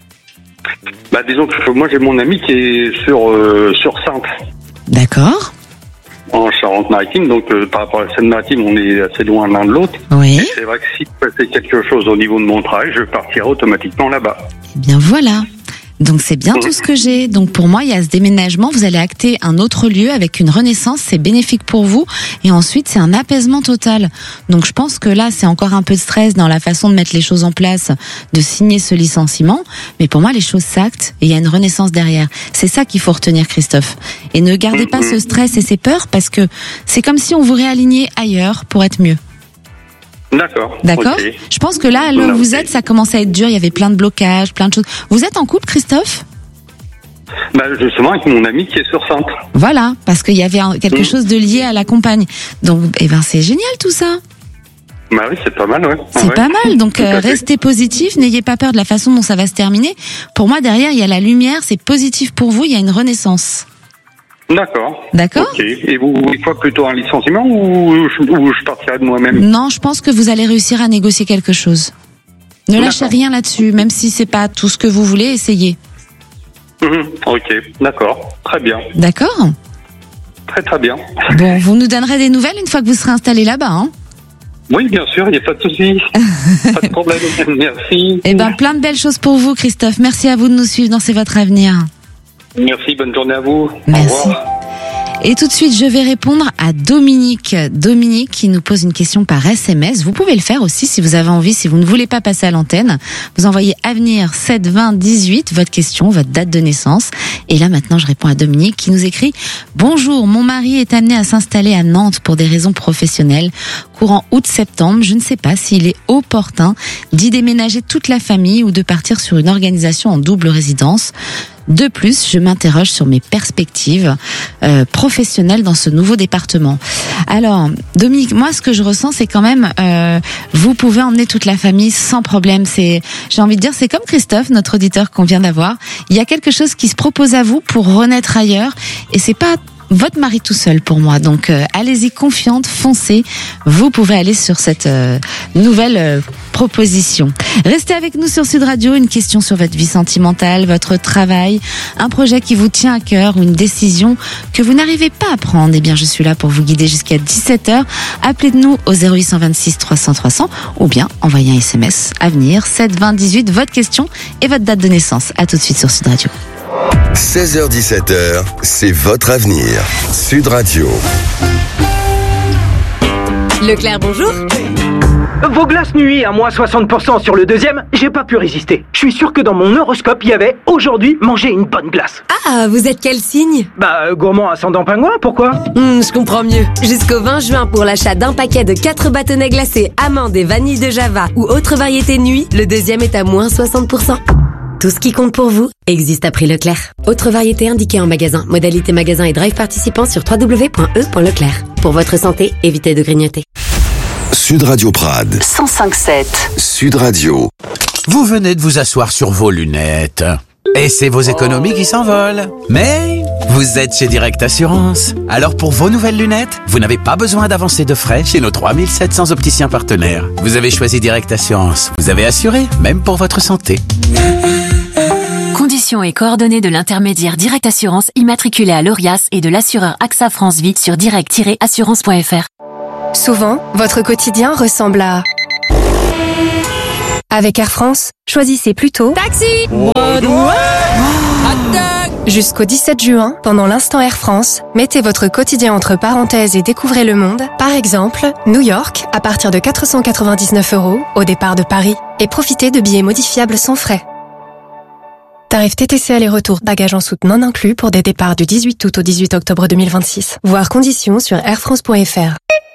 Disons que moi, j'ai mon ami qui est sur Saintes. D'accord. En Charente-Maritime, donc par rapport à la Seine-Maritime, on est assez loin l'un de l'autre. Oui. Et c'est vrai que si je faisais quelque chose au niveau de mon travail, je partirais automatiquement là-bas. Eh bien voilà. Donc c'est bien tout ce que j'ai. Donc pour moi, il y a ce déménagement, vous allez acter un autre lieu avec une renaissance, c'est bénéfique pour vous. Et ensuite, c'est un apaisement total. Donc je pense que là, c'est encore un peu de stress dans la façon de mettre les choses en place, de signer ce licenciement. Mais pour moi, les choses s'actent et il y a une renaissance derrière. C'est ça qu'il faut retenir, Christophe. Et ne gardez pas ce stress et ces peurs parce que c'est comme si on vous réalignait ailleurs pour être mieux. D'accord. Okay. Je pense que là où vous êtes, ça commence à être dur. Il y avait plein de blocages, plein de choses. Vous êtes en couple, Christophe? Justement, avec mon ami qui est sur Saintes. Voilà, parce qu'il y avait quelque chose de lié à la compagne. Donc, c'est génial tout ça. Oui, c'est pas mal, ouais. C'est pas mal. Donc, restez positif. N'ayez pas peur de la façon dont ça va se terminer. Pour moi, derrière, il y a la lumière. C'est positif pour vous. Il y a une renaissance. D'accord. Ok. Et vous voulez plutôt un licenciement ou je partirai de moi-même? Non, je pense que vous allez réussir à négocier quelque chose. Ne lâchez rien là-dessus, même si c'est pas tout ce que vous voulez, essayez. Ok, d'accord. Très bien. D'accord. Très bien. Bon, vous nous donnerez des nouvelles une fois que vous serez installé là-bas, Oui, bien sûr, il n'y a pas de souci. Pas de problème. Merci. Plein de belles choses pour vous, Christophe. Merci à vous de nous suivre dans C'est votre avenir. Merci, bonne journée à vous. Merci. Au revoir. Et tout de suite, je vais répondre à Dominique. Dominique qui nous pose une question par SMS. Vous pouvez le faire aussi si vous avez envie, si vous ne voulez pas passer à l'antenne. Vous envoyez Avenir 7 20 18, votre question, votre date de naissance. Et là, maintenant, je réponds à Dominique qui nous écrit « Bonjour, mon mari est amené à s'installer à Nantes pour des raisons professionnelles. Courant août-septembre, je ne sais pas s'il est opportun d'y déménager toute la famille ou de partir sur une organisation en double résidence. De plus, je m'interroge sur mes perspectives professionnelles dans ce nouveau département. » Alors, Dominique, moi, ce que je ressens, c'est quand même, vous pouvez emmener toute la famille sans problème. J'ai envie de dire, c'est comme Christophe, notre auditeur qu'on vient d'avoir. Il y a quelque chose qui se propose à vous pour renaître ailleurs, et c'est pas votre mari tout seul pour moi. Donc allez-y confiante, foncez. Vous pouvez aller sur cette nouvelle proposition. Restez avec nous sur Sud Radio. Une question sur votre vie sentimentale, votre travail, un projet qui vous tient à cœur ou une décision que vous n'arrivez pas à prendre. Eh bien, je suis là pour vous guider jusqu'à 17h. Appelez-nous au 0826 300 300 ou bien envoyez un SMS Avenir 7 20 18, votre question et votre date de naissance. À tout de suite sur Sud Radio. 16h-17h, c'est votre avenir. Sud Radio. Leclerc, bonjour. Vos glaces nuit à moins 60% sur le deuxième, j'ai pas pu résister. Je suis sûr que dans mon horoscope, il y avait aujourd'hui manger une bonne glace. Ah, vous êtes quel signe? Gourmand ascendant pingouin, pourquoi? Je comprends mieux. Jusqu'au 20 juin, pour l'achat d'un paquet de 4 bâtonnets glacés, amandes et vanille de Java ou autres variétés nuit, le deuxième est à moins 60%. Tout ce qui compte pour vous existe à prix Leclerc. Autre variété indiquée en magasin. Modalité magasin et drive participant sur www.e.leclerc. Pour votre santé, évitez de grignoter. Sud Radio Prades. 105.7. Sud Radio. Vous venez de vous asseoir sur vos lunettes. Et c'est vos économies qui s'envolent. Mais vous êtes chez Direct Assurance. Alors pour vos nouvelles lunettes, vous n'avez pas besoin d'avancer de frais chez nos 3700 opticiens partenaires. Vous avez choisi Direct Assurance. Vous avez assuré, même pour votre santé. Conditions et coordonnées de l'intermédiaire Direct Assurance immatriculé à l'ORIAS et de l'assureur AXA France Vie sur direct-assurance.fr. Souvent, votre quotidien ressemble à... Avec Air France, choisissez plutôt Taxi. Jusqu'au 17 juin, pendant l'instant Air France, mettez votre quotidien entre parenthèses et découvrez le monde. Par exemple, New York, à partir de 499 € au départ de Paris. Et profitez de billets modifiables sans frais. Tarif TTC aller-retour, bagages en soute non inclus pour des départs du 18 août au 18 octobre 2026. Voir conditions sur airfrance.fr.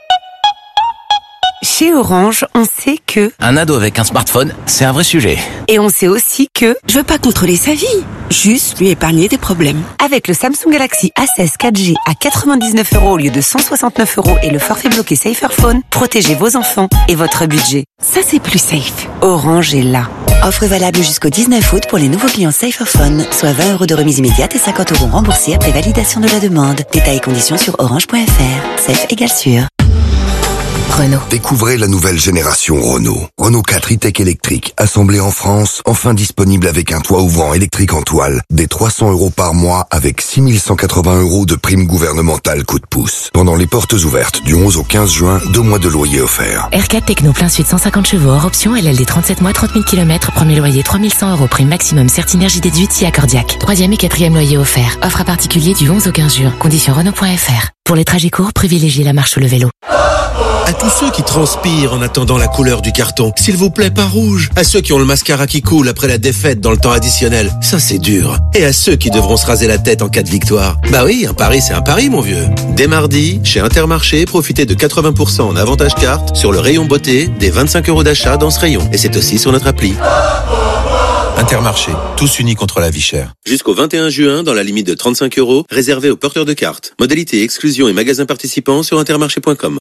Chez Orange, on sait que... Un ado avec un smartphone, c'est un vrai sujet. Et on sait aussi que... Je veux pas contrôler sa vie, juste lui épargner des problèmes. Avec le Samsung Galaxy A16 4G à 99 € au lieu de 169 € et le forfait bloqué Saferphone, protégez vos enfants et votre budget. Ça, c'est plus safe. Orange est là. Offre valable jusqu'au 19 août pour les nouveaux clients Saferphone, soit 20 € de remise immédiate et 50 € remboursés après validation de la demande. Détails et conditions sur orange.fr. Safe égale sûr. Renault. Découvrez la nouvelle génération Renault. Renault 4 e-tech électrique, assemblé en France, enfin disponible avec un toit ouvrant électrique en toile, des 300 € par mois avec 6180 € de prime gouvernementale coup de pouce. Pendant les portes ouvertes du 11 au 15 juin, 2 mois de loyer offerts. R4 Techno plein sud 150 chevaux hors option, LLD 37 mois, 30 000 km, premier loyer 3100 €, prime maximum Certinergie déduite si accordiaque. 3e et 4e loyer offert. Offre à particulier du 11 au 15 juin. Conditions Renault.fr. Pour les trajets courts, privilégiez la marche ou le vélo. À tous ceux qui transpirent en attendant la couleur du carton, s'il vous plaît, pas rouge. À ceux qui ont le mascara qui coule après la défaite dans le temps additionnel, ça c'est dur. Et à ceux qui devront se raser la tête en cas de victoire. Bah oui, un pari c'est un pari mon vieux. Dès mardi, chez Intermarché, profitez de 80% en avantage carte sur le rayon beauté, des 25 € d'achat dans ce rayon. Et c'est aussi sur notre appli. Intermarché, tous unis contre la vie chère. Jusqu'au 21 juin, dans la limite de 35 €, réservé aux porteurs de cartes. Modalité, exclusion et magasins participants sur intermarché.com.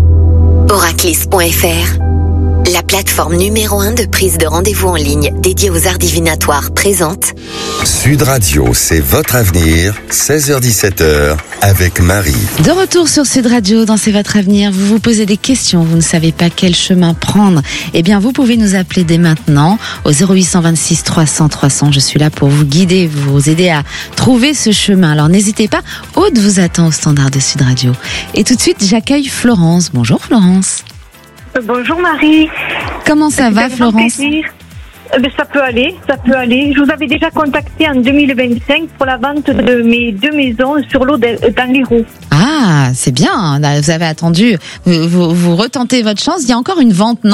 Oraclis.fr, la plateforme numéro 1 de prise de rendez-vous en ligne dédiée aux arts divinatoires présente Sud Radio, c'est votre avenir, 16h-17h, avec Marie. De retour sur Sud Radio, dans C'est votre avenir, vous vous posez des questions, vous ne savez pas quel chemin prendre. Eh bien, vous pouvez nous appeler dès maintenant au 0826 300 300. Je suis là pour vous guider, vous aider à trouver ce chemin. Alors, n'hésitez pas, Aude vous attend au standard de Sud Radio. Et tout de suite, j'accueille Florence. Bonjour Florence. Bonjour Marie. Comment ça va Florence ? Ça peut aller. Je vous avais déjà contacté en 2025 pour la vente de mes 2 maisons sur l'eau dans l'Hérault. Ah, c'est bien. Vous avez attendu. Vous retentez votre chance. Il y a encore une vente, non ?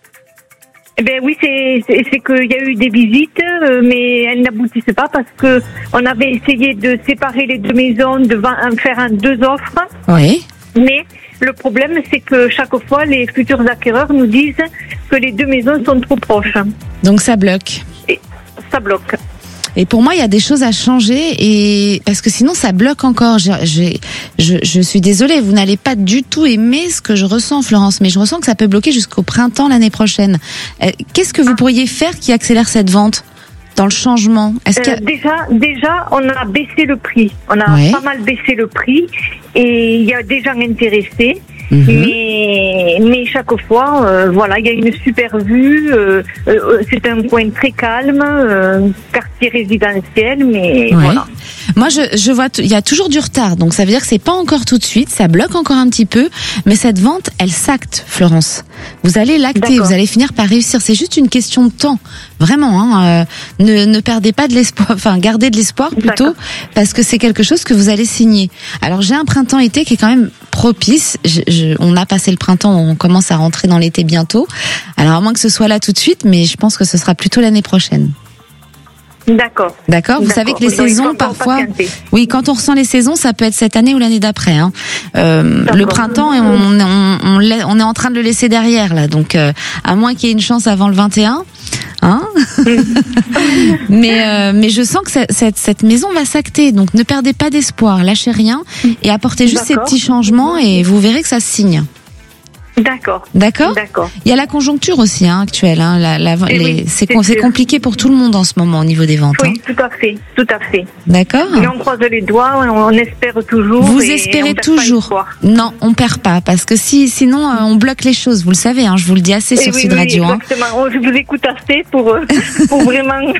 Oui, c'est qu'il y a eu des visites, mais elles n'aboutissaient pas parce que on avait essayé de séparer les 2 maisons, de faire 2 offres. Oui. Mais le problème, c'est que chaque fois, les futurs acquéreurs nous disent que les 2 maisons sont trop proches. Donc ça bloque. Ça bloque. Et pour moi, il y a des choses à changer, et parce que sinon, ça bloque encore. Je suis désolée, vous n'allez pas du tout aimer ce que je ressens, Florence, mais je ressens que ça peut bloquer jusqu'au printemps l'année prochaine. Qu'est-ce que vous pourriez faire qui accélère cette vente ? Dans le changement, déjà, on a baissé le prix. On a pas mal baissé le prix et il y a des gens intéressés. Mais chaque fois, il y a une super vue. C'est un coin très calme, quartier résidentiel, mais voilà. Moi, je vois, il y a toujours du retard, donc ça veut dire que c'est pas encore tout de suite, ça bloque encore un petit peu, mais cette vente, elle s'acte, Florence. Vous allez l'acter, vous allez finir par réussir. C'est juste une question de temps, vraiment. Ne perdez pas de l'espoir, enfin gardez de l'espoir plutôt, parce que c'est quelque chose que vous allez signer. Alors j'ai un printemps-été qui est quand même propice. On a passé le printemps, on commence à rentrer dans l'été bientôt. Alors à moins que ce soit là tout de suite, mais je pense que ce sera plutôt l'année prochaine. D'accord. Vous savez que les saisons, parfois, quand on ressent les saisons, ça peut être cette année ou l'année d'après. Le printemps, on est en train de le laisser derrière là. Donc, à moins qu'il y ait une chance avant le 21. Hein? Mais je sens que cette maison va s'acter, donc ne perdez pas d'espoir, lâchez rien et apportez juste ces petits changements et vous verrez que ça se signe. D'accord. D'accord. Il y a la conjoncture aussi actuelle. C'est compliqué pour tout le monde en ce moment au niveau des ventes. Oui, tout à fait. D'accord. Mais on croise les doigts, on espère toujours. Vous espérez toujours. Non, on perd pas parce que sinon on bloque les choses. Vous le savez, je vous le dis assez sur Sud Radio. Exactement. Je vous écoute assez pour vraiment.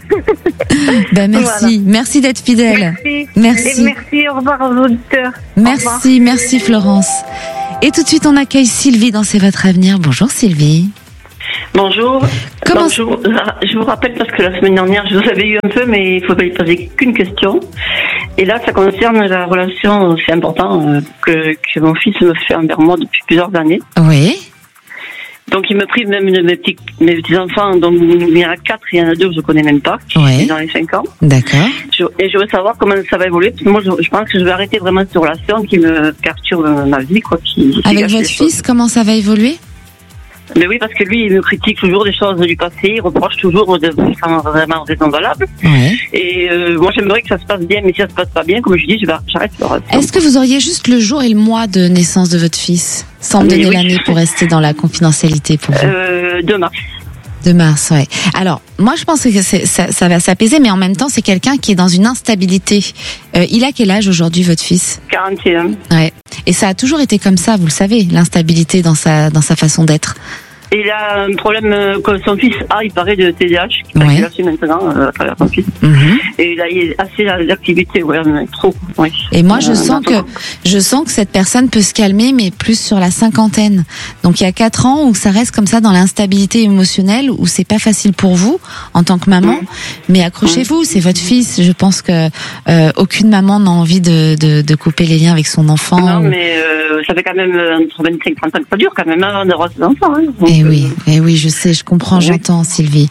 Merci, merci d'être fidèle. Merci. Et merci. Au revoir aux auditeurs. Merci Florence. Et tout de suite, on accueille Sylvie dans C'est votre avenir. Bonjour Sylvie. Bonjour. Bonjour. Je vous rappelle parce que la semaine dernière, je vous avais eu un peu, mais il ne faut pas y poser qu'une question. Et là, ça concerne la relation, c'est important, que mon fils me fait envers moi depuis plusieurs années. Oui. Donc, il me prive même de mes petits-enfants. Donc, il y en a 4, il y en a 2 que je ne connais même pas, qui sont dans les 5 ans. D'accord. Et je veux savoir comment ça va évoluer, parce que moi, je pense que je vais arrêter vraiment cette relation qui me perturbe ma vie, quoi. Avec votre fils, comment ça va évoluer? Mais oui, parce que lui, il me critique toujours des choses du passé, il reproche toujours sans vraiment raison valable. Ouais. Et moi, j'aimerais que ça se passe bien, mais si ça se passe pas bien, comme je dis, j'arrête la relation. Est-ce que vous auriez juste le jour et le mois de naissance de votre fils, sans me donner l'année pour rester dans la confidentialité pour vous? 2 mars. 2 mars, ouais. Alors, moi, je pense que ça va s'apaiser, mais en même temps, c'est quelqu'un qui est dans une instabilité. Il a quel âge aujourd'hui, votre fils? 41. Ouais. Et ça a toujours été comme ça, vous le savez, l'instabilité dans sa façon d'être. Et il a un problème que son fils a, il paraît, de TDAH, qu'il a su maintenant à travers son fils. Et il a assez d'activité, trop. Ouais. Et moi, je sens que cette personne peut se calmer, mais plus sur la cinquantaine. Donc il y a 4 ans où ça reste comme ça dans l'instabilité émotionnelle, où c'est pas facile pour vous en tant que maman. Mais accrochez-vous, c'est votre fils. Je pense que aucune maman n'a envie de couper les liens avec son enfant. Non, mais ça fait quand même entre 25 et 30 ans que ça dure quand même avant d'avoir ses enfants. Et oui, je sais, je comprends, j'entends, Sylvie.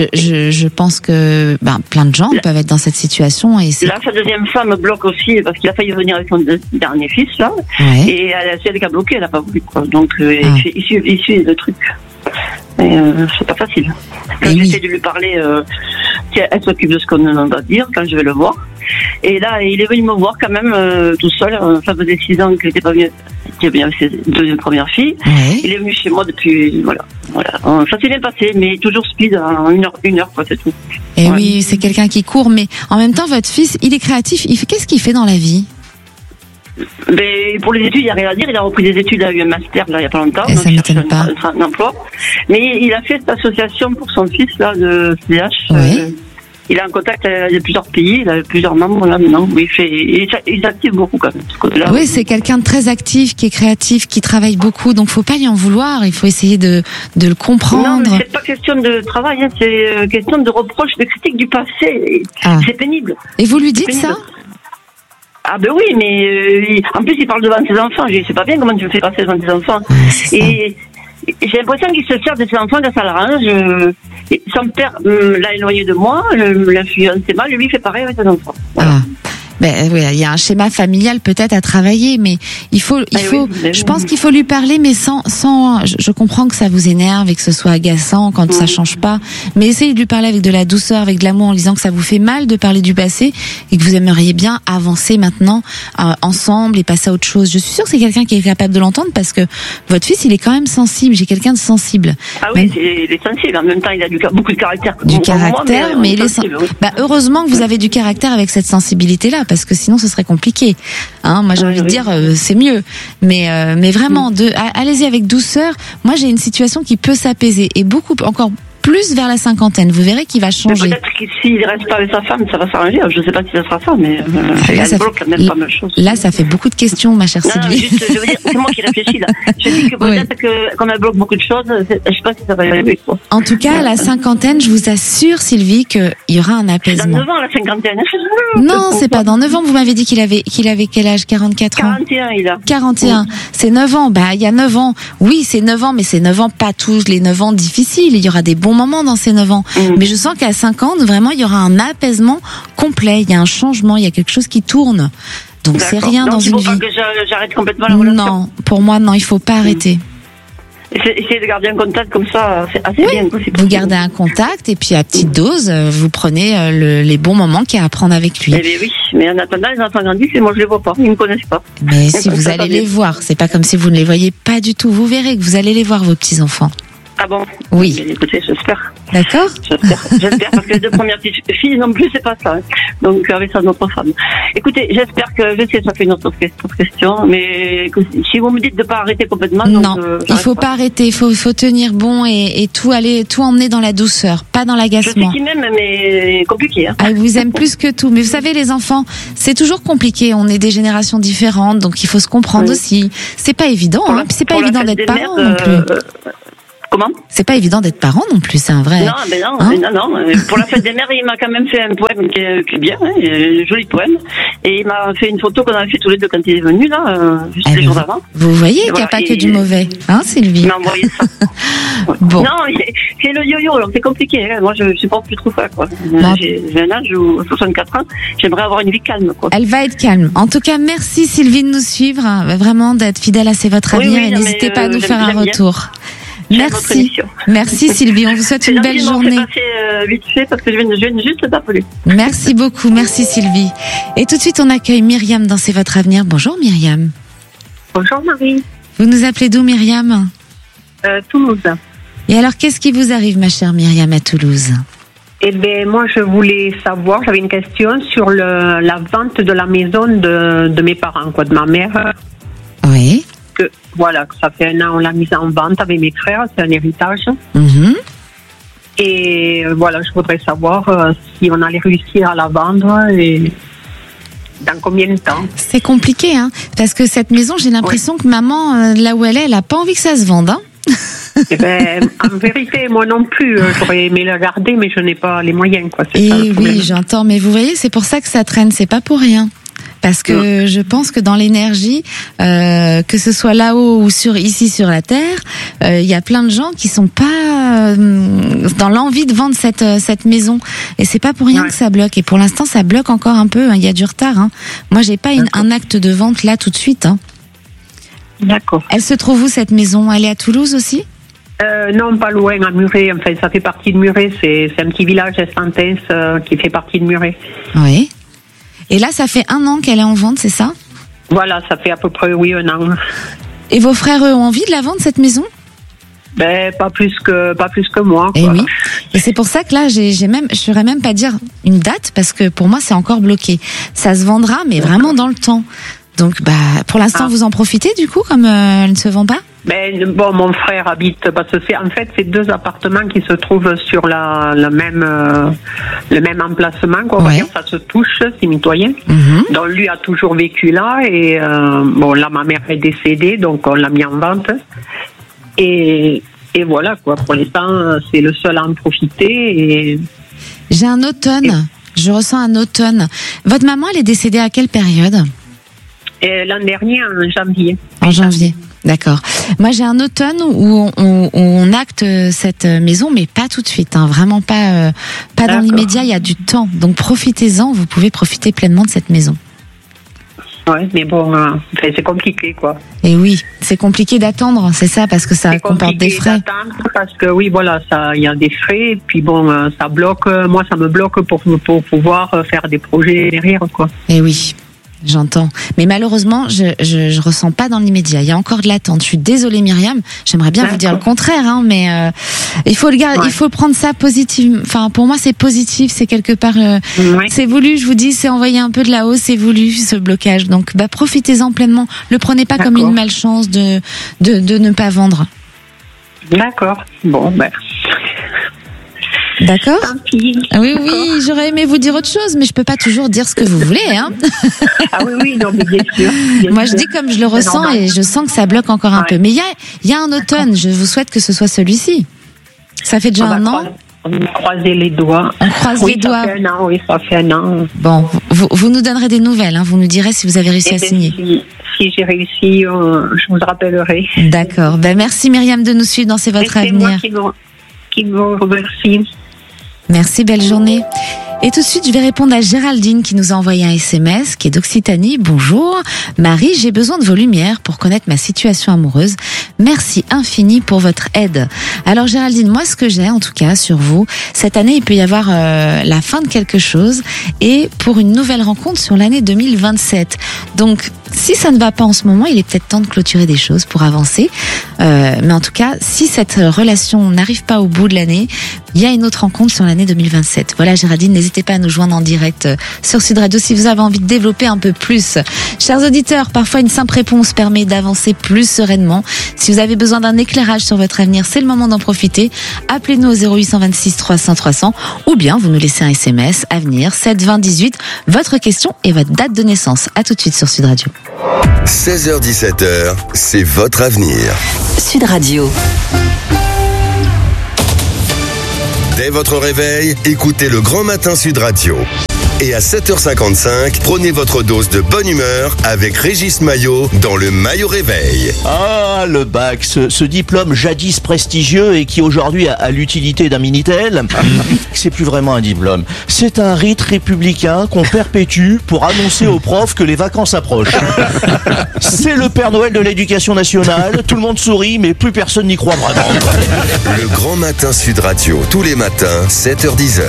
Je pense que plein de gens peuvent être dans cette situation. Et là, sa deuxième femme bloque aussi parce qu'il a failli venir avec son dernier fils là, et elle a bloqué, elle n'a pas voulu quoi. Donc il suit le truc. Et c'est pas facile. Quand j'essaie de lui parler, elle s'occupe de ce qu'on va dire quand je vais le voir. Et là, il est venu me voir quand même tout seul. Ça faisait 6 ans qu'il n'était pas venu. Il était bien avec ses 2 premières filles. Il est venu chez moi depuis. Voilà. Ça s'est bien passé, mais toujours speed, en 1 heure, quoi, c'est tout. Et oui, c'est quelqu'un qui court, mais en même temps, votre fils, il est créatif. Qu'est-ce qu'il fait dans la vie? Mais pour les études, il n'y a rien à dire. Il a repris des études, il a eu un master là, il n'y a pas longtemps. Et ça ne m'étonne pas. Un emploi. Mais il a fait cette association pour son fils là, de CDH. Il est en contact avec plusieurs pays, il a plusieurs membres là maintenant. Il s'active beaucoup quand même. Oui, c'est quelqu'un de très actif, qui est créatif, qui travaille beaucoup. Donc faut pas lui en vouloir. Il faut essayer de le comprendre. Non, mais c'est pas question de travail, c'est question de reproche, de critique du passé. C'est pénible. Et vous lui dites ça? Ah ben oui, mais en plus il parle devant ses enfants. Je sais pas bien comment tu me fais passer devant tes enfants. Et j'ai l'impression qu'il se sert de ses enfants quand ça l'arrange. Son père l'a éloigné de moi, l'influençait mal, lui il fait pareil avec ses enfants. Voilà. Il y a un schéma familial peut-être à travailler, mais je pense qu'il faut lui parler, mais sans, je comprends que ça vous énerve et que ce soit agaçant quand ça change pas, mais essayez de lui parler avec de la douceur, avec de l'amour, en disant que ça vous fait mal de parler du passé et que vous aimeriez bien avancer maintenant ensemble et passer à autre chose. Je suis sûre que c'est quelqu'un qui est capable de l'entendre parce que votre fils, il est quand même sensible. J'ai quelqu'un de sensible. Ah oui, il est sensible. En même temps, il a beaucoup de caractère. Mais il est sensible. Heureusement que vous avez du caractère avec cette sensibilité-là, parce que sinon ce serait compliqué. Moi j'ai envie de dire c'est mieux. Mais vraiment, allez-y avec douceur. Moi j'ai une situation qui peut s'apaiser et encore plus vers la cinquantaine. Vous verrez qu'il va changer. Mais peut-être que s'il reste pas avec sa femme, ça va s'arranger. Je ne sais pas si ça sera ça, mais elle bloque quand même pas mal de choses. Là, ça fait beaucoup de questions, ma chère Sylvie. Juste, je veux dire, c'est moi qui réfléchis là. Je dis que peut-être qu'on elle bloque beaucoup de choses. Je ne sais pas si ça va y arriver. En tout cas, à la cinquantaine, je vous assure, Sylvie, qu'il y aura un apaisement. C'est dans 9 ans, la cinquantaine. Non, c'est pas dans 9 ans. Vous m'avez dit qu'il avait quel âge? 44 ans? 41, il a. 41. C'est 9 ans. Il y a 9 ans. Oui, c'est 9 ans, mais c'est 9 ans, pas tous les 9 ans difficiles. Il y aura des bons moments dans ces 9 ans. Mais je sens qu'à 50, vraiment, il y aura un apaisement complet. Il y a un changement, il y a quelque chose qui tourne. Donc c'est rien dans une vie. Il faut pas que j'arrête complètement la relation. Non, pour moi, non, il faut pas arrêter. Essayez de garder un contact comme ça, c'est assez bien. Vous gardez un contact et puis à petite dose, vous prenez les bons moments qu'il y a à prendre avec lui. Eh bien oui, mais en attendant, les enfants grandissent et moi je les vois pas, ils me connaissent pas. Mais si vous allez les voir, c'est pas comme si vous ne les voyez pas du tout. Vous verrez que vous allez les voir, vos petits-enfants. Ah bon? Oui. Mais écoutez, j'espère. D'accord. J'espère, parce que les deux premières petites filles non plus, c'est pas ça. Hein. Donc, avec ça, notre femme. Écoutez, j'espère que, je sais, ça fait une autre question, mais si vous me dites de pas arrêter complètement. Non, donc, il faut pas arrêter, il faut tenir bon et tout emmener dans la douceur, pas dans l'agacement. Je sais qui m'aime, mais compliqué. Hein. Ah, il vous aime plus que tout. Mais vous savez, les enfants, c'est toujours compliqué. On est des générations différentes, donc il faut se comprendre aussi. C'est pas évident, hein. Puis c'est pas évident d'être parent non plus. Comment? C'est pas évident d'être parent non plus, c'est un vrai. Non, mais non, hein? non. Pour la fête des mères, il m'a quand même fait un poème qui est bien, hein, un joli poème. Et il m'a fait une photo qu'on avait fait tous les deux quand il est venu, là, juste les jours d'avant. Vous voyez qu'il n'y a pas que du mauvais, hein, Sylvie? Il m'a envoyé ça. Bon. Non, c'est le yo-yo, alors c'est compliqué, hein. Moi, je supporte plus trop ça, quoi. J'ai un âge où, 64 ans, j'aimerais avoir une vie calme, quoi. Elle va être calme. En tout cas, merci Sylvie de nous suivre, vraiment d'être fidèle à C'est votre avenir et n'hésitez pas à nous faire un retour. Merci Sylvie, on vous souhaite une belle journée. C'est vite fait parce que je viens juste d'appeler. Merci beaucoup, merci Sylvie. Et tout de suite on accueille Myriam dans C'est votre avenir. Bonjour Myriam. Bonjour Marie. Vous nous appelez d'où Myriam? Toulouse. Et alors qu'est-ce qui vous arrive ma chère Myriam à Toulouse? Eh bien moi je voulais savoir, j'avais une question sur la vente de la maison de mes parents, quoi, de ma mère. Oui. Voilà, que ça fait un an, on l'a mise en vente avec mes frères, c'est un héritage. Et voilà, je voudrais savoir si on allait réussir à la vendre et dans combien de temps. C'est compliqué, hein, parce que cette maison, j'ai l'impression que maman, là où elle a pas envie que ça se vende, hein. Eh ben, en vérité, moi non plus, j'aurais aimé la garder, mais je n'ai pas les moyens, quoi. Et oui, j'entends, mais vous voyez, c'est pour ça que ça traîne, c'est pas pour rien. Parce que je pense que dans l'énergie, que ce soit là-haut ou ici sur la Terre, il y a plein de gens qui sont pas dans l'envie de vendre cette maison. Et c'est pas pour rien que ça bloque. Et pour l'instant, ça bloque encore un peu. Il y a du retard. Hein. Moi, j'ai pas un acte de vente là tout de suite. Hein. D'accord. Elle se trouve où cette maison? Elle est à Toulouse aussi? Non, pas loin, à Muret. Enfin, ça fait partie de Muret. C'est un petit village Estantens qui fait partie de Muret. Oui. Et là, ça fait 1 an qu'elle est en vente, c'est ça? Voilà, ça fait à peu près, 1 an. Et vos frères, eux, ont envie de la vendre, cette maison? Ben, pas plus que moi, quoi. Et oui. Et c'est pour ça que là, je saurais même pas dire une date, parce que pour moi, c'est encore bloqué. Ça se vendra, mais vraiment dans le temps. Donc, pour l'instant, vous en profitez, du coup, comme elle ne se vend pas? Ben, bon, mon frère habite, parce que c'est 2 appartements qui se trouvent sur le même emplacement, quoi. On va dire, ça se touche, c'est mitoyen. Donc, lui a toujours vécu là, et bon, là, ma mère est décédée, donc on l'a mis en vente. Et voilà, quoi. Pour l'instant, c'est le seul à en profiter. Et... J'ai un automne. Je ressens un automne. Votre maman, elle est décédée à quelle période? L'an dernier, en janvier. En janvier, d'accord. Moi, j'ai un automne où on acte cette maison, mais pas tout de suite, hein, vraiment pas dans l'immédiat. Il y a du temps, donc profitez-en. Vous pouvez profiter pleinement de cette maison. Ouais, mais bon, c'est compliqué, quoi. Et oui, c'est compliqué d'attendre, c'est ça, parce que ça comporte des frais. Parce que oui, voilà, il y a des frais, et puis bon, ça bloque. Moi, ça me bloque pour pouvoir faire des projets derrière, quoi. Et oui. J'entends. Mais malheureusement, je ressens pas dans l'immédiat. Il y a encore de l'attente. Je suis désolée, Myriam. J'aimerais bien vous dire le contraire, hein, mais il faut il faut prendre ça positif. Enfin, pour moi, c'est positif. C'est quelque part, c'est voulu. Je vous dis, c'est envoyé un peu de là-haut. C'est voulu, ce blocage. Donc, profitez-en pleinement. Le prenez pas comme une malchance de ne pas vendre. D'accord. Bon, D'accord. Oui, j'aurais aimé vous dire autre chose, mais je peux pas toujours dire ce que vous voulez, hein. Ah oui, non, mais bien sûr. Moi, je dis comme je le ressens et je sens que ça bloque encore un peu. Mais il y a un automne. Je vous souhaite que ce soit celui-ci. Ça fait déjà 1 an. On croise les doigts. On croise les doigts. Ça fait 1 an. Bon, vous nous donnerez des nouvelles, hein. Vous nous direz si vous avez réussi à signer. Si j'ai réussi, je vous rappellerai. D'accord. Merci Myriam de nous suivre dans C'est votre avenir. C'est moi qui vous remercie. Merci, belle journée. Et tout de suite, je vais répondre à Géraldine qui nous a envoyé un SMS, qui est d'Occitanie. Bonjour. Marie, j'ai besoin de vos lumières pour connaître ma situation amoureuse. Merci infini pour votre aide. Alors Géraldine, moi ce que j'ai en tout cas sur vous, cette année il peut y avoir la fin de quelque chose et pour une nouvelle rencontre sur l'année 2027. Donc si ça ne va pas en ce moment, il est peut-être temps de clôturer des choses pour avancer. Mais en tout cas, si cette relation n'arrive pas au bout de l'année, il y a une autre rencontre sur l'année 2027. Voilà Géraldine, n'hésitez pas à nous joindre en direct sur Sud Radio si vous avez envie de développer un peu plus. Chers auditeurs, parfois une simple réponse permet d'avancer plus sereinement. Si vous avez besoin d'un éclairage sur votre avenir, c'est le moment d'en profiter. Appelez-nous au 0826 300 300 ou bien vous nous laissez un SMS Avenir 7 20 18, votre question et votre date de naissance. À tout de suite sur Sud Radio. 16h-17h, c'est votre avenir. Sud Radio. Dès votre réveil, écoutez le Grand Matin Sud Radio. Et à 7h55, prenez votre dose de bonne humeur avec Régis Maillot dans le Maillot Réveil. Ah, le bac, ce diplôme jadis prestigieux et qui aujourd'hui a l'utilité d'un Minitel. C'est plus vraiment un diplôme. C'est un rite républicain qu'on perpétue pour annoncer aux profs que les vacances approchent. C'est le Père Noël de l'éducation nationale. Tout le monde sourit, mais plus personne n'y croit vraiment. Le Grand Matin Sud Radio, tous les matins, 7h-10h.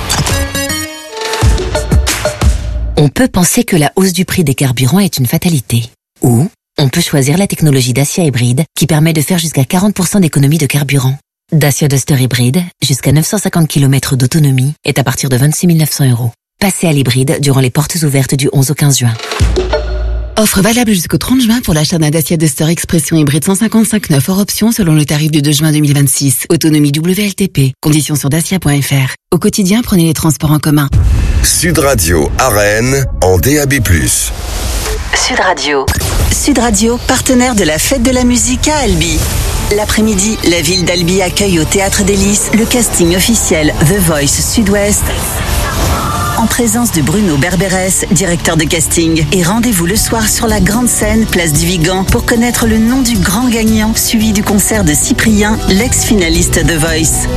On peut penser que la hausse du prix des carburants est une fatalité. Ou on peut choisir la technologie Dacia Hybride qui permet de faire jusqu'à 40% d'économie de carburant. Dacia Duster Hybride, jusqu'à 950 km d'autonomie, est à partir de 26 900 €. Passez à l'hybride durant les portes ouvertes du 11 au 15 juin. Offre valable jusqu'au 30 juin pour l'achat d'un Dacia Duster Expression hybride 155/9 hors option selon le tarif du 2 juin 2026. Autonomie WLTP. Conditions sur dacia.fr. Au quotidien, prenez les transports en commun. Sud Radio à Rennes en DAB+. Sud Radio. Sud Radio, partenaire de la Fête de la musique à Albi. L'après-midi, la ville d'Albi accueille au Théâtre des Lys le casting officiel The Voice Sud-Ouest, en présence de Bruno Berberes, directeur de casting. Et rendez-vous le soir sur la grande scène, place du Vigan, pour connaître le nom du grand gagnant, suivi du concert de Cyprien, l'ex-finaliste The Voice.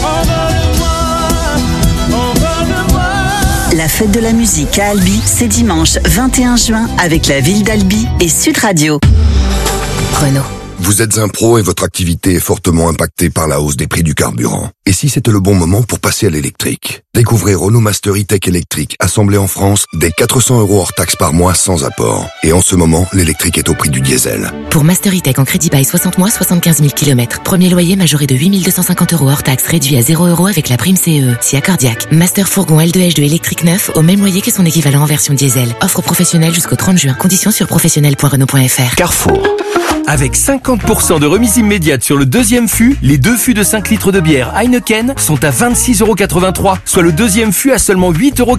La Fête de la musique à Albi, c'est dimanche 21 juin avec la ville d'Albi et Sud Radio. Renault. Vous êtes un pro et votre activité est fortement impactée par la hausse des prix du carburant. Et si c'était le bon moment pour passer à l'électrique? Découvrez Renault Master E-Tech électrique, assemblé en France, dès 400 € hors taxe par mois sans apport. Et en ce moment, l'électrique est au prix du diesel. Pour Master E-Tech en crédit bail 60 mois, 75 000 km. Premier loyer majoré de 8 250 € hors taxe, réduit à 0 € avec la prime CE. Si accordiaque. Master fourgon L2H2 électrique neuf, au même loyer que son équivalent en version diesel. Offre professionnelle jusqu'au 30 juin. Conditions sur professionnel.renault.fr. Carrefour. Avec 50% de remise immédiate sur le deuxième fût, les 2 fûts de 5 litres de bière Heineken sont à 26,83 €, soit le deuxième fût à seulement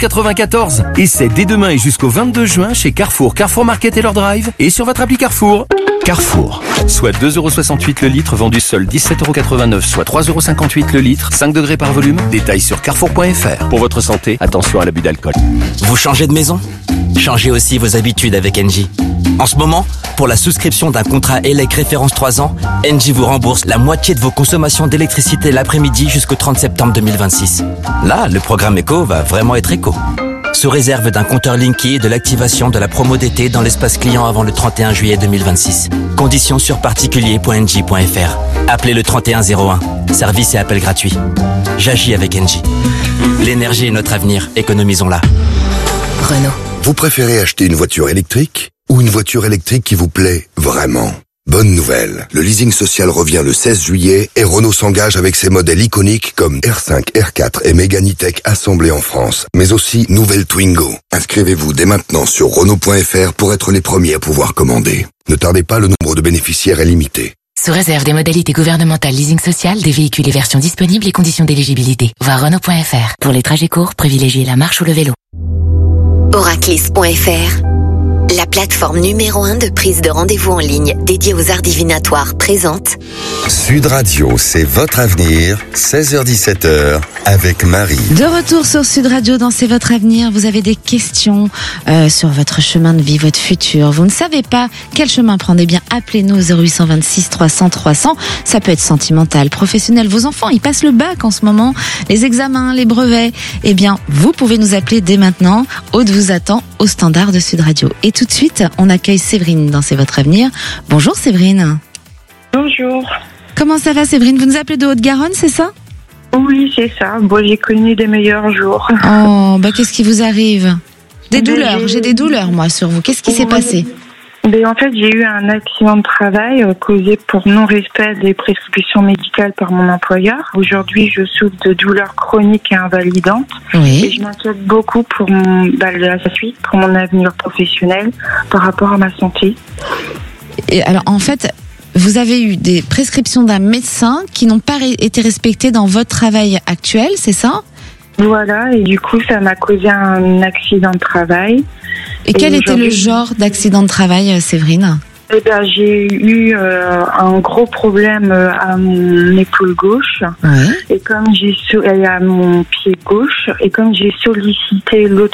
8,94 €. Et c'est dès demain et jusqu'au 22 juin chez Carrefour, Carrefour Market et leur drive et sur votre appli Carrefour. Carrefour, soit 2,68 € le litre, vendu seul 17,89 €, soit 3,58 € le litre, 5 degrés par volume. Détails sur carrefour.fr. Pour votre santé, attention à l'abus d'alcool. Vous changez de maison? Changez aussi vos habitudes avec Engie. En ce moment, pour la souscription d'un contrat ELEC référence 3 ans, Engie vous rembourse la moitié de vos consommations d'électricité l'après-midi jusqu'au 30 septembre 2026. Là, le programme éco va vraiment être éco. Sous réserve d'un compteur Linky et de l'activation de la promo d'été dans l'espace client avant le 31 juillet 2026. Conditions sur particulier.engie.fr. Appelez le 3101. Service et appel gratuit. J'agis avec Engie. L'énergie est notre avenir, économisons-la. Renault. Vous préférez acheter une voiture électrique ou une voiture électrique qui vous plaît vraiment? Bonne nouvelle, le leasing social revient le 16 juillet et Renault s'engage avec ses modèles iconiques comme R5, R4 et Mégane E-Tech assemblés en France, mais aussi nouvelle Twingo. Inscrivez-vous dès maintenant sur Renault.fr pour être les premiers à pouvoir commander. Ne tardez pas, le nombre de bénéficiaires est limité. Sous réserve des modalités gouvernementales leasing social, des véhicules et versions disponibles et conditions d'éligibilité. Voir Renault.fr. Pour les trajets courts, privilégiez la marche ou le vélo. Oraclis.fr. La plateforme numéro 1 de prise de rendez-vous en ligne dédiée aux arts divinatoires présente Sud Radio, c'est votre avenir, 16h-17h, avec Marie. De retour sur Sud Radio dans C'est votre avenir. Vous avez des questions sur votre chemin de vie, votre futur. Vous ne savez pas quel chemin prendre. Eh bien, appelez-nous au 0826 300 300. Ça peut être sentimental, professionnel. Vos enfants, ils passent le bac en ce moment, les examens, les brevets. Eh bien, vous pouvez nous appeler dès maintenant. Aude vous attend au standard de Sud Radio. Et tout de suite, on accueille Séverine dans C'est votre avenir. Bonjour Séverine. Bonjour. Comment ça va Séverine? Vous nous appelez de Haute-Garonne, c'est ça? Oui, c'est ça. Bon, j'ai connu des meilleurs jours. Oh, qu'est-ce qui vous arrive? Des douleurs. J'ai des douleurs, moi, sur vous. Qu'est-ce qui s'est passé? En fait, j'ai eu un accident de travail causé pour non-respect des prescriptions médicales par mon employeur. Aujourd'hui, je souffre de douleurs chroniques et invalidantes. Oui. Et je m'inquiète beaucoup pour la suite, pour mon avenir professionnel, par rapport à ma santé. Et alors, en fait, vous avez eu des prescriptions d'un médecin qui n'ont pas été respectées dans votre travail actuel, c'est ça? Voilà, et du coup, ça m'a causé un accident de travail. Et quel était le genre d'accident de travail, Séverine? J'ai eu un gros problème à mon épaule gauche, et comme et à mon pied gauche, et comme j'ai sollicité l'autre